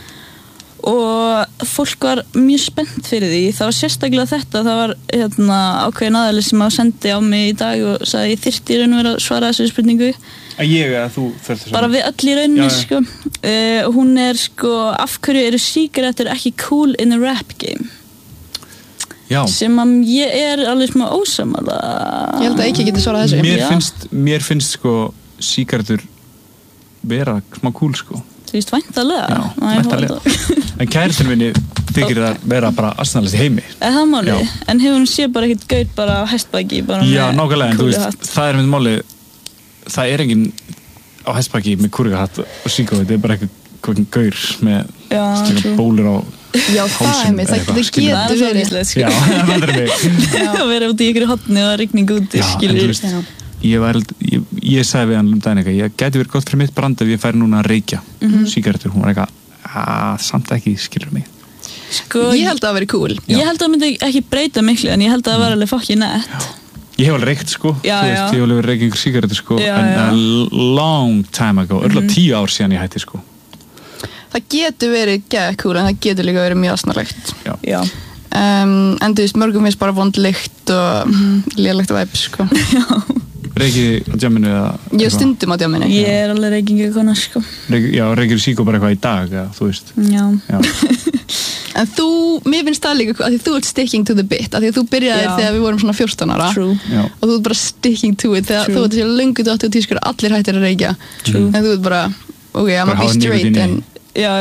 Og fólk var mjög spennt fyrir því. Það var sérstaklega þetta, það var ákveðin aðeins sem að sendi á mig í dag og sagði ég þyrfti í raun og vera að svara þessu spurningu. Að ég eða þú þurfti svona? Bara við öll í rauninni, sko. Hún er, sko, af hverju eru sígarettur ekki cool in a rap game? Já. Sem að ég er alveg smá ósammála. Ég held að ekki geti svarað þessu. Mér finnst, sko, sígarettur vera smá cool, sko. Þú veist, væntalega. Já, væntalega. En kærastinn minni þykir það vera bara asnalist í heimi. Það málið, en hefur hún séð bara ekkert gaur bara á hestbaki? Já, nákvæmlega, en þú veist, það mynd málið, það enginn á hestbaki með kúrikahatt og síkó, þetta bara eitthvað gaur með bólur á hálsinn. Það getur verið. Já, það vandur mig. Það verið út í ykkur hotni og rigning úti, skilur. Ég sagði við hann daginn eitthvað, ég gæti verið gott fyrir mitt brand ef ég færi núna að reykja sígarettur, hún var eitthvað samt ekki, skilur mig. Ég held að það veri cool. Ég held að það myndi ekki breyta miklu, en ég held að það var alveg fucking nett. Ég hef alveg reykt, sko, þú veist, ég hef alveg reykt einhver sígarettur, sko, en a long time ago, örgulega 10 ár síðan ég hætti, sko. Það getur verið geðveikt cool, en það getur líka verið mjög asnalegt. Já. En þú veist, mörgum finnst bara vond lykt og lélegt vibe, sko. Reykið á djamminu eða? Ég er stundum á djamminu. Ég alveg reykingu konar, sko. Já, reykir síkó bara eitthvað í dag, eða, þú veist. Já. En mér finnst það líka, að því þú ert sticking to the bit, að því að þú byrjaði þegar við vorum svona 14 ára. True. Og þú ert bara sticking to it, þegar þú ert þessi löngu 80 tískur, allir hættir að reykja. True. En þú ert bara, ok, I'm gonna be straight, en... Já.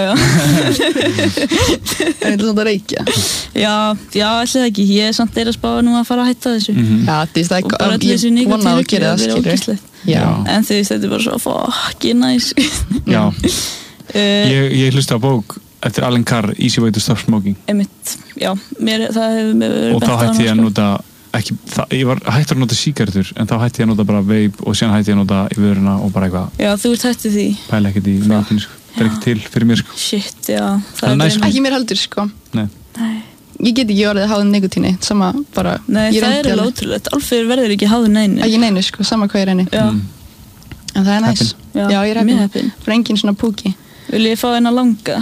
En ég ætla samt að reykja. Já, ætli það ekki. Ég er samt að spá nú að fara að hætta þessu. Já, það er ég vona að gera það, skilur. Já. En þú veist, þetta er bara svo fucking nice. Já. Ég hlusta á bók eftir Alan Carr, Easy Way to Stop Smoking. Einmitt, já. Það hefur verið og þá hætti ég að nota ég var hættur að nota sígarettur, en þá hætti ég að nota bara vape og síðan hætti ég að nota í vöruna og bara eitthvað. Já, þú ert hættið því. Pæla ekkert í notinu, sko. Það er ekki til fyrir mér, sko. Shit, já. Það er næst. Ekki mér heldur, sko. Nei. Ég get ekki orðið háð nikotíni, sama bara. Nei, það er alveg ótrúlegt. Alfreður verður ekki háð neinu. Ekki neinu, sko, sama hvað ég reyni. Já. En það er næst. Já, ég er heppin. For engin svona púki. Vil ég fá eina langa?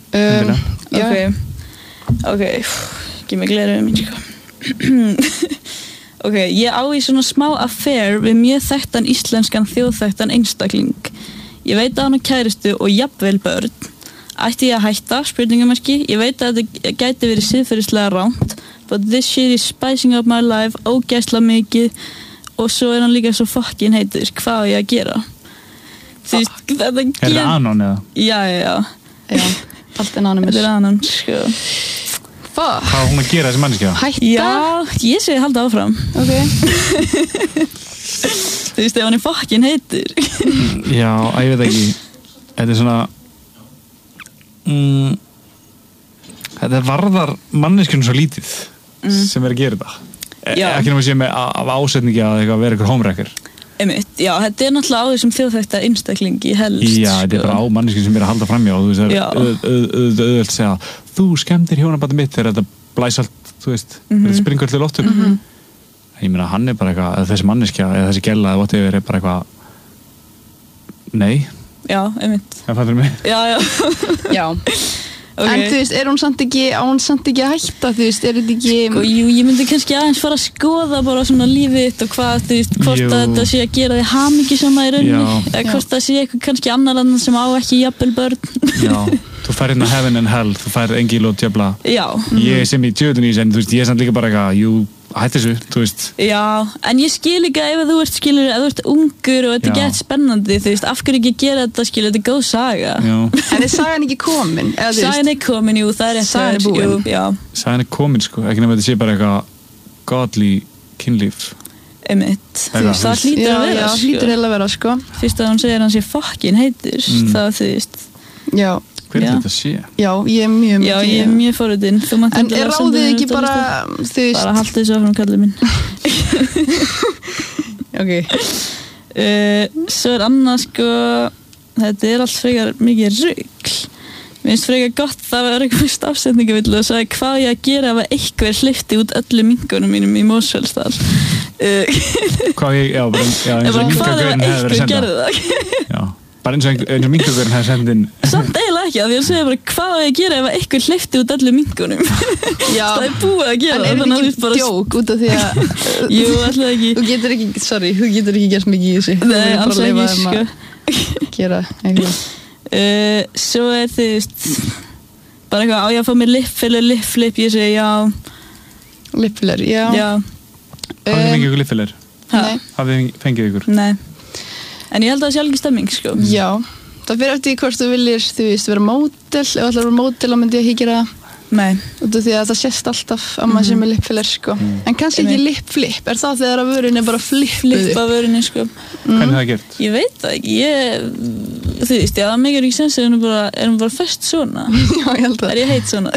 Ok, ekki mig gleruðu mín, sko. Ok, ég á í svona smá affair við mjög þekktan íslenskan þjóðþekktan einstakling. Ég veit að hann á kæristu og jafnvel börn. Ætti ég að hætta, spurningamerki. Ég veit að þetta gæti verið siðferðislega rangt, but this shit is spicing up my life, ógeðslega mikið, og svo er hann líka svo fucking heitur. Hvað á ég að gera? Þú veist, þetta Er það anon eða? Já. Allt anonymous. Þetta er anon, sko. Fuck. Hvað á hún að gera þessi manneskja? Hætta? Já, ég segi halda áfram. Ok. Þú veist, ef hann er fucking heitur. Já, ég veit ekki. Þetta er svona þetta varðar manneskjunum svo lítið sem er að gera þetta. Ekki náttúrulega sé með af ásetningi að vera eitthvað homewrecker. Einmitt, já, þetta er náttúrulega á þessum þjóðþekkta einstaklingi helst. Já, þetta er bara á manneskjum sem er að halda framjá og þú veist, það er auðvöld að segja þú skemmtir hjónabandið mitt þegar þetta blæs allt, þú veist, þetta springur allir loftur. Ég meina, hann er bara eitthvað, eða þessi manneskja eða þessi gella eða whatever er bara eitthvað nei. Já, einmitt. Það fattur mig. Já. Okay. En þú veist, á hún samt ekki að hætta, þú veist, er þetta ekki... Sko, jú, ég myndi kannski aðeins fara að skoða bara svona lífið þitt og hvað, þú veist, hvort að þetta sé að gera þig hamingjusama í rauninni, eða hvort það sé eitthvað kannski annar annan sem á ekki jafnvel börn. Já, þú færð hérna heaven and hell, þú færð engil og djöfla. Já. Ég sem í djöðunís, en þú veist, ég er samt líka bara eitthvað, hætti þessu, þú veist. Já, en ég skil ekki ef þú ert ungur og þetta er gett spennandi, þú veist, af hverju ekki gera þetta, skil, þetta er góð saga. Já. En er sagan ekki komin? Sagan er komin, jú, það er eftir. Sagan er búin. Já. Sagan er komin, sko, ekki nefnir þetta sé bara eitthvað godly kynlíf. Einmitt, þú veist, það hlýtur að vera, sko. Já, hlýtur heila að vera, sko. Fyrst að hún segir hann sé fucking heitur, það, þú veist. Já. Hver er þetta að sé? Já, ég er mjög mikið. Já, ég er mjög forvitin. En er ráðið ekki bara, þú veist... Bara halda þessu áfram, kallið minn. Ok. Svo er annað, sko... Þetta er allt frekar mikið rugl. Mér finnst frekar gott það var eitthvað stafsetningavillu og sagði hvað ég að gera ef einhver hleypti út öllu minkunum mínum í Mosfellsdal. Hvað ég... Já, eins og minkagurinn hefði verið senda. Já. Bara eins og minkagurinn hefði sendið inn. Samt eiginlega ekki, af því að segja bara hvað á ég að gera ef einhver hleypti út öllu minkunum. Já. Það er búið að gera. En er þetta ekki djók út af því að... Jú, alltaf ekki. Þú getur ekki gert mikið í þessu. Nei, alls ekki, sko. Gera eitthvað. Svo er þú veist, bara eitthvað á ég að fá mér lippfiller, ég segi já. Lippfiller, já. Já. Hafið þið fengið ykkur lippfiller? Nei. Hafið þið fengið ykkur? Nei. En ég held að það sé alveg stemming, sko. Já, það fyrir eftir hvort þú viljir, þú veist, vera módel, ef þú ætlar að vera módel þá myndi ég ekki gera það. Nei. Út af því að það sést alltaf að maður sem er lipfiller sko. En kannski ekki lipflip, er það þegar að vörun bara flippa vörunni sko. Hvernig er það gert? Ég veit það ekki, þú veist, já, það meikar ekki sens er hún bara fest svona. Já, ég held það. Ég heit svona?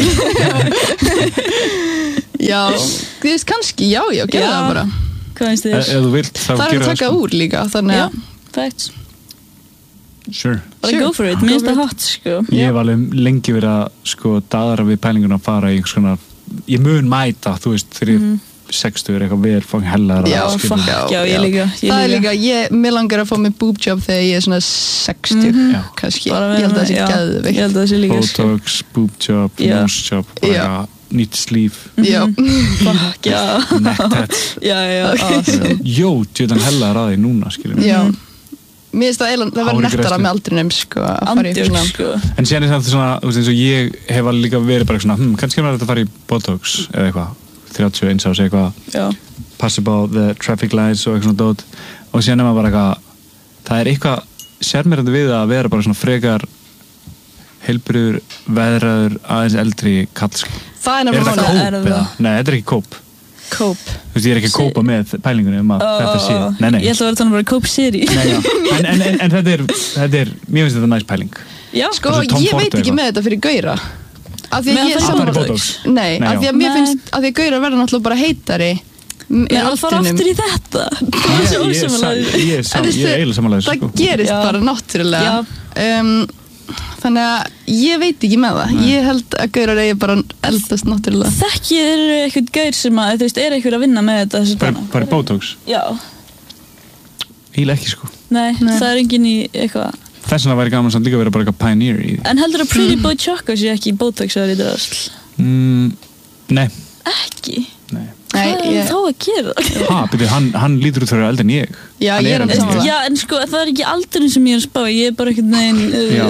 Já, þú veist, kannski, já, gera það bara. Hvað finnst þér? Ef þú vilt, þá það gera að taka úr líka, þannig að... Já, facts. Sure. Bara go for it, minnst það hot, sko. Ég hef alveg lengi verið að, sko, daðra við pælinguna að fara í einhvers konar... Ég mun mæta, þú veist, þegar ég 60 er eitthvað vel fangin hellaðar. Já, ég líka. Það er líka, mér langar að fá mig boob job þegar ég er svona 60, kannski. Ég held að það sé geðveikt. Ég held að það sé líka. Botox, boob job, nose job, bara nýtt slíf. Já. Fuck, já. Necktats. Já, awesome. Jó, djöðan hellaðar að því núna, skiljum. Já. Mér finnst það verður nettara með aldrinum sko, að fara í svona sko. En síðan er það svona, þú veist eins og ég hef alveg líka verið bara svona kannski er þetta að fara í Botox eða eitthvað 31 árs eitthvað pass about the traffic lights og eitthvað svona dót og síðan er maður bara eitthvað það er eitthvað sérmerandi við að vera bara svona frekar heilbrigður, veðraður aðeins eldri kall sko. Það er þetta kóp eða? Nei, þetta er ekki kóp Kóp. Þú veist, ég er ekki að kópa með pælingunni að þetta sé. Nei. Ég ætla að vera þannig bara kóp-seri. En þetta er, mér finnst þetta næst pæling. Já. Sko, ég veit ekki með þetta fyrir gauðra. Af því að ég er saman... Nei, af því að mér finnst, af því að gauðra verða náttúrulega bara heitari. Ég er að fara aftur í þetta. Ég er eiginlega samanlega. Það gerist bara náttúrulega. Þannig að ég veit ekki með það. Ég held að gaurar eigi bara eldast náttúrulega. Þekkir eitthvað gaur sem að, þú veist, er eitthvað að vinna með þetta? Bara í Botox? Já. Eiginlega ekki, sko. Nei, það er enginn í eitthvað. Þess vegna væri gaman samt líka að vera bara eitthvað pioneer í því. En heldur að Pretty Boy Choco sé ekki í Botox eða í drasl? Nei. Ekki? Nei. Hvað er þá að gera? Byrju, hann lítur út fyrir eldri en ég. Já, ég er að samanlega. Já, en sko, það er ekki aldurinn sem ég er að spá. Ég er bara ekkert neginn...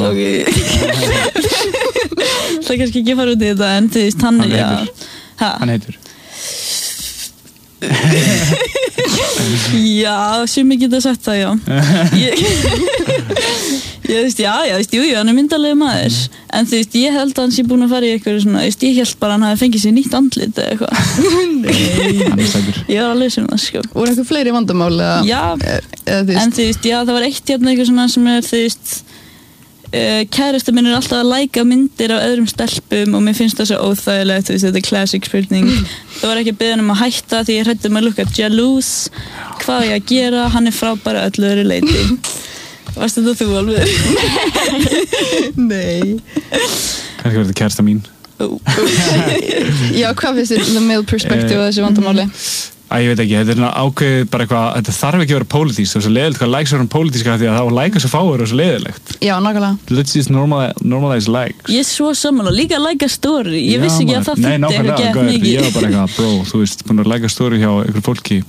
Það er kannski ekki að fara út í þetta, en þú veist, hann heitur. Hann heitur. Já, sem ég geta sagt það, já. Ég veist, jú, hann er myndarlega maður. En þú veist, ég held að hann sé búin að fara í eitthvað svona, ég held bara að hann hafi fengið sér nýtt andlit eða eitthvað. Nei. Hann er stækur. Ég var að lesa það, sko. Voru eitthvað fleiri vandamál eða? Já, en þú veist, það var eitt jafn eitthvað svona sem er, þú veist, kærasta minn er alltaf að læka myndir af öðrum stelpum og mér finnst það svo óþægilegt, þú veist, þetta er classic spurning. Það var ekki að biðja hann að hætta því ég hræddi að lukka jealous. Hvað ég að gera? Hann er frábær að öllu öðru leyti. Varstu þetta þú alveg? Nei. Kannski var þetta kærasta mín. Já, hvað finnst þér the male perspective á þessu vandamáli? Ég veit ekki, þetta er ákveðið bara eitthvað, þetta þarf ekki að vera pólitískt, það er svo leiðilegt hvað likes verður pólitíska því að það like svo fáir og svo leiðilegt. Já, nákvæmlega. Let's just normalize likes. Ég er svo sammála, líka like story, ég vissi ekki að það þýtti eitthvað gett mikið. Ég var bara eitthvað, bro, þú veist, búin að like story hjá einhver fólki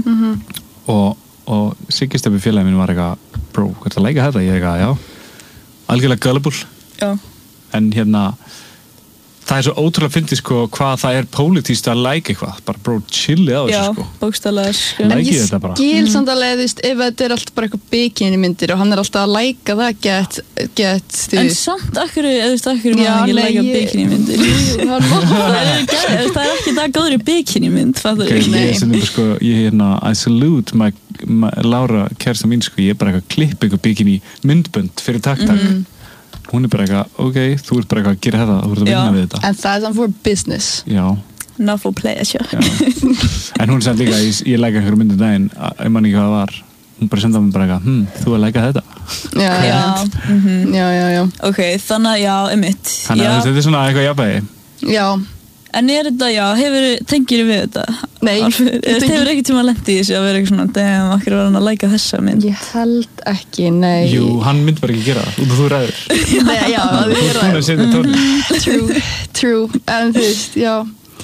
og Siggi-Stebbi félagi minn var eitthvað, bro, hvað er það að like þetta? Ég eitthvað, já, algjörlega gullible. Já. En það er svo ótrúlega fyndið sko hvað það er pólitískt að like eitthvað, bara bro, chillið á þessu sko. Já, bókstaflega sko. En ég skil samt alveg, þú veist, ef þetta er alltaf bara eitthvað bikini myndir og hann er alltaf að læka það get En samt, akkur maður ekki læka bikini myndir. Það er ekki það góður í bikini mynd, fattur ég? I salute Lára, kærasta mín sko, ég er bara eitthvað klipp eitthvað bikini myndbönd fyrir takk. Hún er bara eitthvað, ok, þú ert bara eitthvað að gera þetta, þú ert að vinna við þetta. En það er samt for business. Já. Not for pleasure. En hún sagði líka, ég læka einhverju myndum daginn, ég man ekki hvað það var. Hún bara sendaði mig bara eitthvað, þú að læka þetta. Já. Ok, þannig að já, einmitt. Þannig að þetta er svona eitthvað jafnvægi. Já. En er þetta, tengir við þetta? Nei. Hefur ekki tíma lent í þessu að vera eitthvað svona, damn, akkur var hann að læka þessa mynd? Ég held ekki, nei. Jú, hann myndi bara ekki gera það, út af þú ræður. Nei, já, það er ræður. Þú setja tónin. True, en þú veist, já.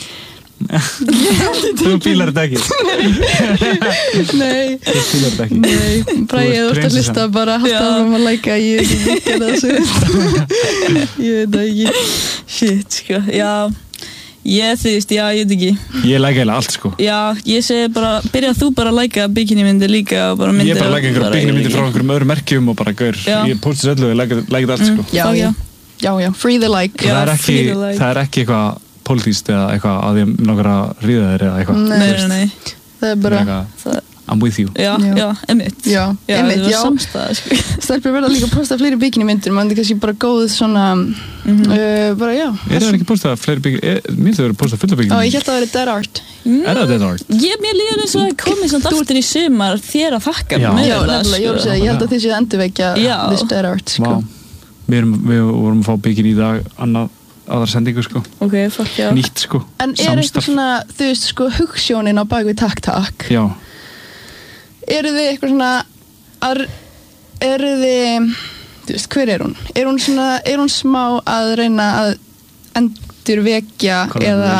Þú fílar þetta ekki. Nei. Þú fílar þetta ekki. Nei, bara ég vart að lista bara að halda áfram að læka, ég veit ekki gera þessu. Ég veit ekki. Shit, sko, já. Ég veit ekki. Ég læka eiginlega allt sko. Já, ég segi bara, byrjað þú bara að læka bikini myndir líka og bara myndir. Ég bara læka einhverjum bikini myndir frá einhverjum öðrum merkjum og bara gaur. Ég postið öllu og ég læka þetta allt sko. Já. Já, free the like. Það er ekki eitthvað pólitískt eða eitthvað að ég langar að ríða þér eða eitthvað. Nei. Það er bara... I'm with you. Já, einmitt. Já. Það var samstæða, sko. Stelpur verða líka að posta fleiri bikinimyndir, mann er kannski bara góð svona, bara já. Það ekki postað fleiri bikinimyndir? Mér þau eru postað fulla bikinimyndir. Ég held að það verið Dead Art. Það Dead Art? Mér líður eins og það komið samt aftur í sumar þér að þakka með það, sko. Ég held að þið séu endurvekja this Dead Art, sko. Við vorum að fá bikin í dag aðra sendingu, sko. Ok, fuck já. Nýtt, sko. En eitthvað svona, þú veist, sko, hugsjónin á bak við takk? Já. Eru þið eitthvað svona, eru þið, þú veist, hver er hún? Er hún smá að reyna að endurvekja eða...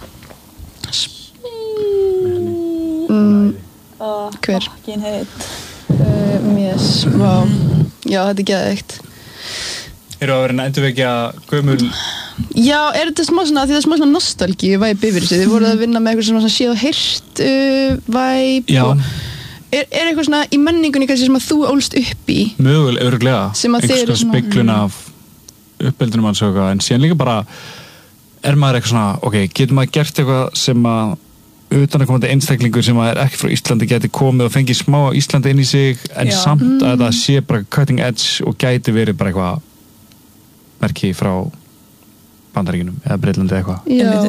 Hver? Fucking heit. Mér smá, já, þetta er geðveikt. Eru að vera að endurvekja gömul... Já, er þetta smá svona, því það er smá svona nostalgíu væp yfir þessu. Þið voruð að vinna með eitthvað svona séð og heyrt væp. Já. Er eitthvað svona í menningunni kannski sem að þú ólst upp í? Mögulega, öruglega. Einhvers speglun af uppeldunum hans og eitthvað. En síðan líka bara er maður eitthvað svona, ok, getur maður gert eitthvað sem að utanakomandi einstaklingur sem er ekki frá Íslandi geti komið og fengið smá Íslandi inn í sig en samt að það sé bara cutting edge og gæti verið bara eitthvað merki frá Bandaríkjunum eða Breitlandi eitthvað.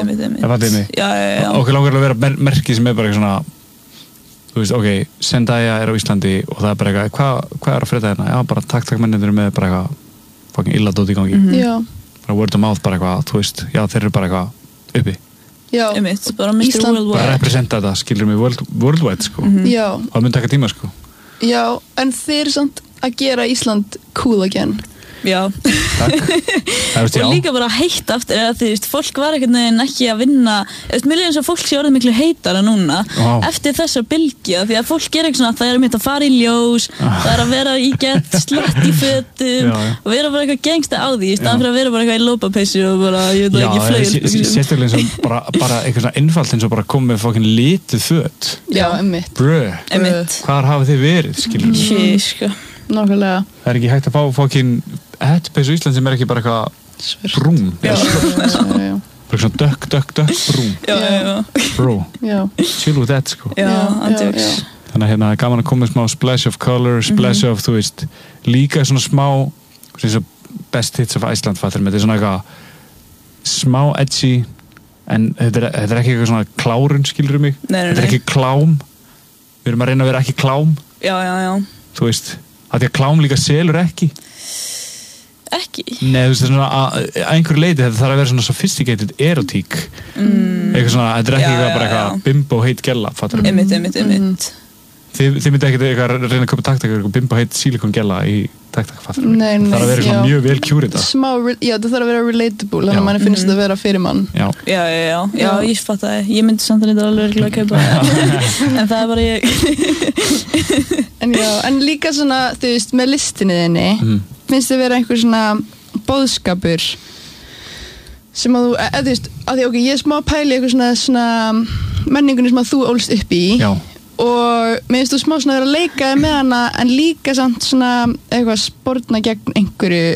Já. Okkur langar að vera merki sem er bara eitthvað svona þú veist, ok, Zendaya er á Íslandi og það er bara eitthvað, hvað er að frétta hérna? Já, bara takk mennir með bara eitthvað fucking illa dót í gangi. Já. Bara word of mouth bara eitthvað, þú veist, já, þeir eru bara eitthvað uppi. Já. Bara Mr. Worldwide. Bara representa þetta, skilur mig worldwide, sko. Já. Það myndi taka tíma, sko. Já, en þeir eru samt að gera Ísland cool again. Já. Takk. Og líka bara heitt aftur eða þú veist, fólk var einhvern veginn ekki að vinna mér er eins og fólk sé orðið miklu heitara núna eftir þessa bylgju því að fólk er eitthvað svona, það er mitt að fara í ljós það er að vera í gett slett í fötum og vera bara eitthvað gengsta á því í staðan fyrir að vera bara eitthvað í lópapeysu og bara, ég veit ekki, flögil sérstaklega eins og bara eitthvað svona einfalt eins og bara komið með fokkin lituð föt. Já, einmitt. Hvar hafið þið verið, skilur? Nákvæmlega. Það er ekki hægt að fá fokkin hettpeysu í Ísland sem er ekki bara eitthvað brún. Bara svona dökk brún. Bro. Chill with that, sko. Andjóks. Þannig að hérna er gaman að koma með smá splash of color, splash of, þú veist, líka svona smá, eins og best hits of Iceland, fattur með, þetta er svona eitthvað smá edgy, en þetta er ekki eitthvað svona klárun, skilur mig. Þetta er ekki klám. Við erum að reyna að vera ekki klám. Já. Þú veist, að því að klám líka selur ekki. Ekki? Nei, þú veist, það er svona að einhverju leiti þetta þarf að vera svona sophisticated erotík. Eitthvað svona, þetta er ekki bara eitthvað bimbo heit gella, fattur mig. Einmitt. Þið myndi ekkert eitthvað að reyna að köpa taktakar eitthvað bimbo heit silikon gella í taktak, fattur mig. Nei, það þarf að vera svona mjög vel kjúrita. Já, það þarf að vera relatable, þannig að manni finnst þetta að vera fyrir mann. Já, ég fatt að ég myndi samt að þetta alveg að kaupa en það er bara ég. En líka svona, þú veist, með listinni þinni, finnst þið vera einhver svona boðskapur sem að þú, þú veist, að því, ok, ég er smá að pæla eitthvað svona menningunni sem að þú ólst upp í. Já. Og mér finnst þú smá svona að vera að leika með hana en líka samt svona eitthvað sportna gegn einhverju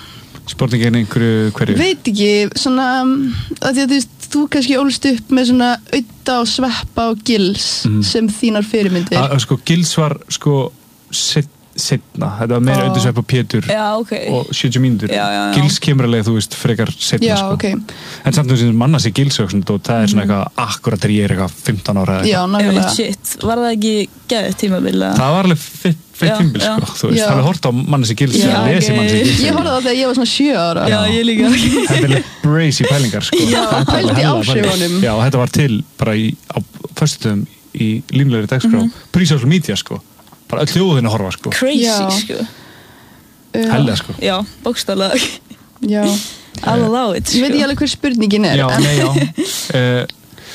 hverju? Veit ekki, svona að því að þú veist, þú kannski ólst upp með svona Audda og Sveppa og Gils sem þínar fyrirmyndir. Sko, Gils var sko setna, þetta var meira Audda, Sveppa og Pétur og 70 mínútur. Gils kemur alveg, þú veist, frekar setna, sko. Okay. En samt sem manna sér Gils og það er svona eitthvað akkurat þegar ég er eitthvað 15 ára eða eitthvað. Shit, var það ekki geðið tímabili? Það var alveg fett tímabil, sko, þú veist, það er hort á manna sér Gils og lesi manna sér Gils. Ég horfði á það þegar ég var svona 7 ára. Já, ég líka. Þetta er alveg brazy pælingar, sko. Já, pældi áhrifunum. Já, þetta var til bara á föstutöfum í línulegri dagskrá, pre-social media, sko. Bara öll hljóðin að horfa, sko. Crazy, sko. Helga, sko. Já, bókstaflega. Já. I'll allow it, sko. Ég veit ekki alveg hver spurningin er. Já.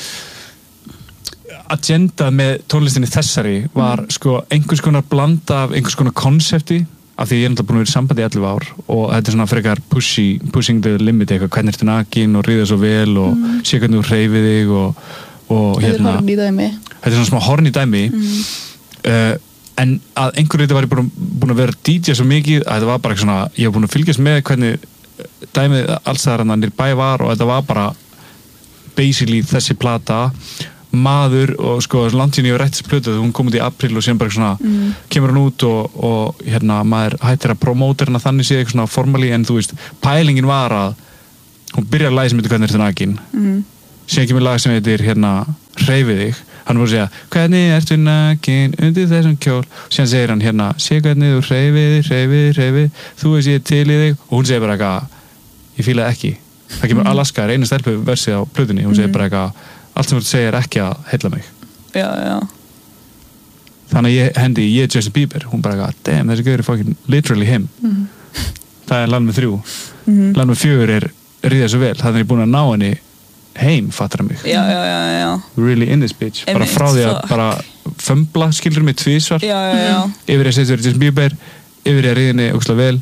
Agenda með tónlistinni þessari var sko einhvers konar blanda af einhvers konar konsepti af því ég er náttúrulega búin að vera í sambandi í 11 ár og þetta er svona frekar pushing the limit eitthvað, hvernig ertu nakin og ríða svo vel og sé hvernig þú hreyfir þig og hérna. Þetta er svona smá horny dæmi. En að einhverju þetta var ég búin að vera DJ svo mikið að þetta var bara svona, ég var búin að fylgjast með hvernig dæmið alls þar nýr bæ var og þetta var bara basically þessi plata maður og sko langt síðan ég var rætt þessi plötu hún kom út í apríl og síðan bara svona kemur hún út og hérna maður hættir að promóta hérna þannig séð eitthvað svona formally en þú veist pælingin var að hún byrjar að lagi sem heitir Hvernig ertu nakin síðan kemur lag sem heitir hérna Hreyfið þig hann voru að segja Hvernig ertu nakin undir þessum kjól og síðan segir hann hérna sé hvernig þú hreyfið þú veist ég til í þig og hún segir bara eitthvað ég fílaði ekki það kemur Alaska er einu stelpu versið á plötunni hún segir bara eitthvað allt sem þú segir ekki að heilla mig já þannig að ég hendi ég Justin Bieber hún bara eitthvað damn þessi gauður er fucking literally him það er land með 3 land með 4 er ríða svo vel það er ég búin að ná henni heim fattar mig já really in this bitch bara frá því að bara fömbla skilur mig tvísvar yfir að setja Justin Bieber yfir að ríða henni ókslega vel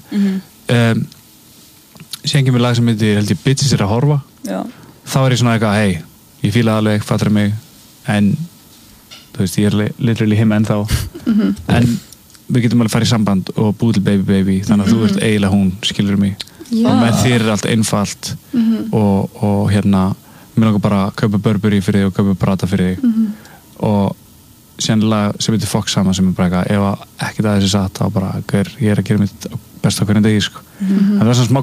síðan kemur lag sem heitir held ég Bitches er að horfa þá er ég svona eitthvað hey ég fíla alveg fattar mig en þú veist ég er literally him ennþá en við getum alveg farið í samband og búið til baby þannig að þú ert eiginlega hún skilur mig og með þér er allt einfalt og hérna mér langar bara að kaupa Burberry fyrir þig og kaupa Prada fyrir þig og síðan lag sem heitir Fox sama sem er bara eitthvað ef ekki það þessi satt þá bara ég er að gera mitt best á hvernig degi sko en það er svona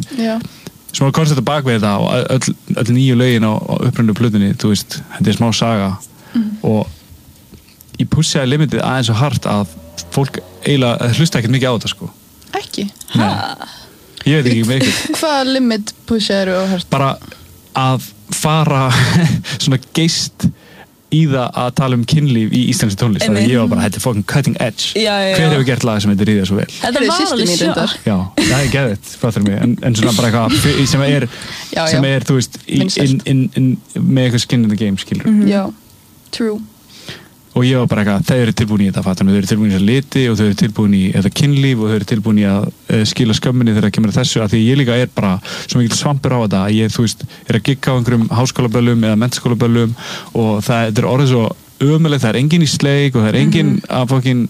smá koncept að bak við þetta og öll nýju lögin á upprunnu plötunni þú veist, þetta er smá saga og ég pussaði limitið aðeins og hart að fólk eiginlega hlusta ekkert mikið á þetta sko ekki? Ég veit ekki með ykkur hvaða limit pussaði og hart? bara að fara svona geist í það að tala kynlíf í íslenski tónlist þannig að ég var bara, þetta er fucking cutting edge hver hefur gert lag sem heitir Ríða svo vel þetta var alveg sjokk já, það er geðvitt, fattur mig en svona bara eitthvað sem er þú veist með eitthvað skin in the game skilur já, true og ég var bara eitthvað, þau eru tilbúin í þetta fattur mig, þau eru tilbúin í þetta liti og þau eru tilbúin í þetta kynlíf og þau eru tilbúin í að skila skömminni þegar það kemur að þessu að því ég líka er bara svo mikil svampur á þetta að ég, þú veist, er að gigga á einhverjum háskólaböllum eða menntaskólaböllum og þetta er orðið svo ömulegt, það er enginn í sleik og það er enginn að fokkin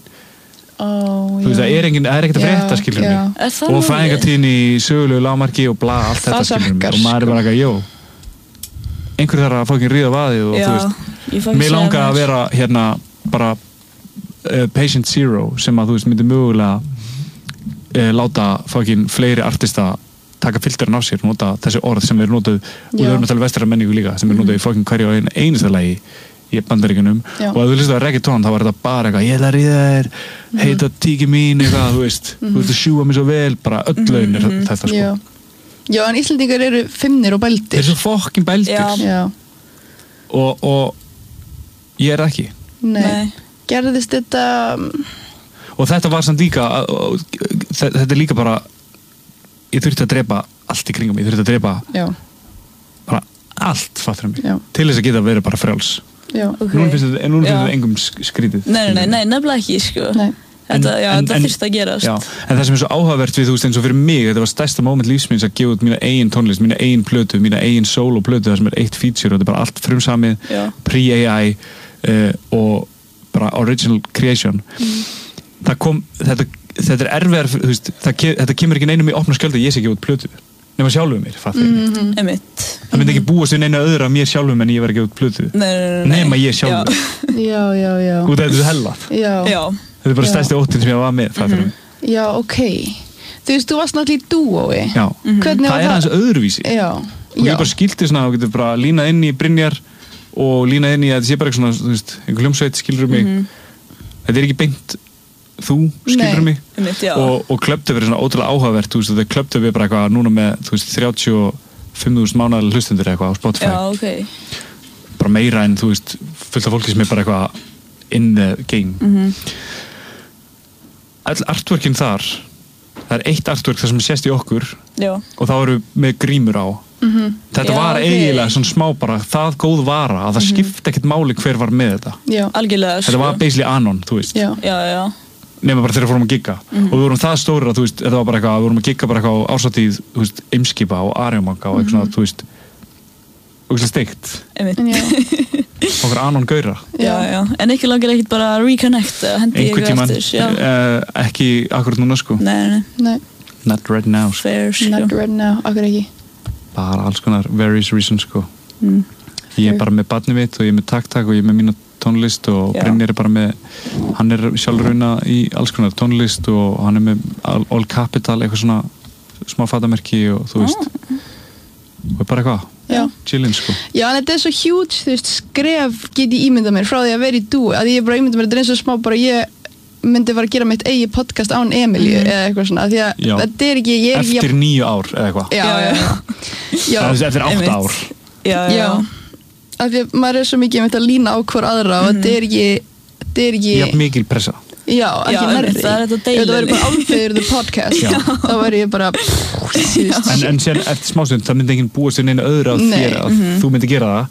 þú veist, það er ekkert að frétta skilur mig og fæðingartíðin í sögulegu lágmarki og bla, allt þetta skilur mig og maður er bara eitthvað, einhver þarf að fokkin ríða vaðið og þú veist, mér langar að vera hérna bara patient zero sem að þú veist myndi mögulega láta fokkin fleiri artista taka filterinn af sér, nota þessi orð sem er notað og þau eru náttúrulega vestara menningu líka sem er notað í fokkin hverju á einasta lagi í Bandaríkjunum og að þú lýst að reggaeton þá var þetta bara eitthvað, ég ætla að ríða þér heita tíki mín, eitthvað, þú veist þú ert að sjúga mig svo vel, bara öll laun er þetta sko Já, en Íslendingar eru feimnir og bældir. Þeir eru svo fokkin bældir. Já. Og ég er ekki. Nei. Gerðist þetta... Og þetta var samt líka, þetta er líka bara, ég þurfti að drepa allt í kringum, ég þurfti að drepa bara allt, fattur mig, til þess að geta verið bara frjáls. Já, ok. Nú finnst þetta engum skrítið. Nei, nefnilega ekki, sko. Nei. Þetta þurfti að gerast. Já, en það sem er svo áhugavert við, þú veist, eins og fyrir mig, þetta var stærsta moment lífsmins að gefa út mína eigin tónlist, mína eigin plötu, mína eigin solo-plötu, það sem er eitt feature og þetta er bara allt frumsamið, pre-AI og bara original creation. Þetta er erfiðar, þú veist, þetta kemur ekki neinum í opna skjöldu að ég sé gefa út plötu, nema sjálfum mér, fattu þig. Það myndi ekki búast við neina öðra mér sjálfum en ég var að gefa út plötu. Nema ég sjálfur. Já. Út af þetta hellað. Já. Þetta er bara stærsti óttinn sem ég var með, fattur mig. Já, ok. Þú veist, þú varst náttúrulega í dúói. Já. Það er aðeins öðruvísi. Já. Og ég bara skildi svona, þú getur bara línað inn í Brynjar og línað inn í að þetta sé bara eitthvað svona, þú veist, einhver hljómsveit skilur mig. Þetta er ekki beint þú skilur mig. Og Clubdub er svona ótrúlega áhugavert, þú veist, þetta Clubdub er bara eitthvað núna með, þú veist, 35.000 mánaðarlega hlustendur eitthvað á Spotify. Já, ok. Bara meira en, þú veist, fullt af fólki sem er bara eitthvað in the game. All artworkin þar, það er eitt artwork þar sem sést í okkur og þá eru með grímur á. Þetta var eiginlega svona smá bara það góð vara að það skipti ekkert máli hver var með þetta. Já, algjörlega. Þetta var basically anon, þú veist. Já. Nema bara þegar við fórum að gigga. Og við vorum það stórir að, þú veist, þetta var bara eitthvað, við vorum að gigga bara eitthvað á árshátíð, þú veist, Eimskipa og Arjónbanka og eitthvað svona, þú veist, ógeðslega steikt. Okkur anon gauðra. Já. En ekki langar ekkert bara að reconnect, hendi ég einhvern tímann, ekki akkurat núna, sko. Nei. Not right now sko. Fair, sko. Not right now, okkur ekki bara alls konar various reasons sko. Ég bara með barnið mitt og ég með taktak og ég með mína tónlist og Brynjar bara með hann sjálfur í alls konar tónlist og hann með All Capital eitthvað svona smá fatamerki og þú veist og bara eitthvað chillin sko. Já, en þetta svo huge, þú veist, skref get ég ímyndað mér frá því að vera í dúi að ég bara ímyndað mér, þetta eins og smá bara ég myndi bara að gera mitt eigi podcast án Emilíu eða eitthvað svona, því að þetta ekki eftir 9 ár eða eitthvað já. Eftir 8 ár já. Af því að maður svo mikið með að lína á hver aðra og þetta er ekki mikil pressa ekki nærri það er þetta deilir það væri bara Álfeyður the podcast þá væri ég bara en síðan eftir smástund það myndi enginn búast við neina öðru á þér að þú myndi gera það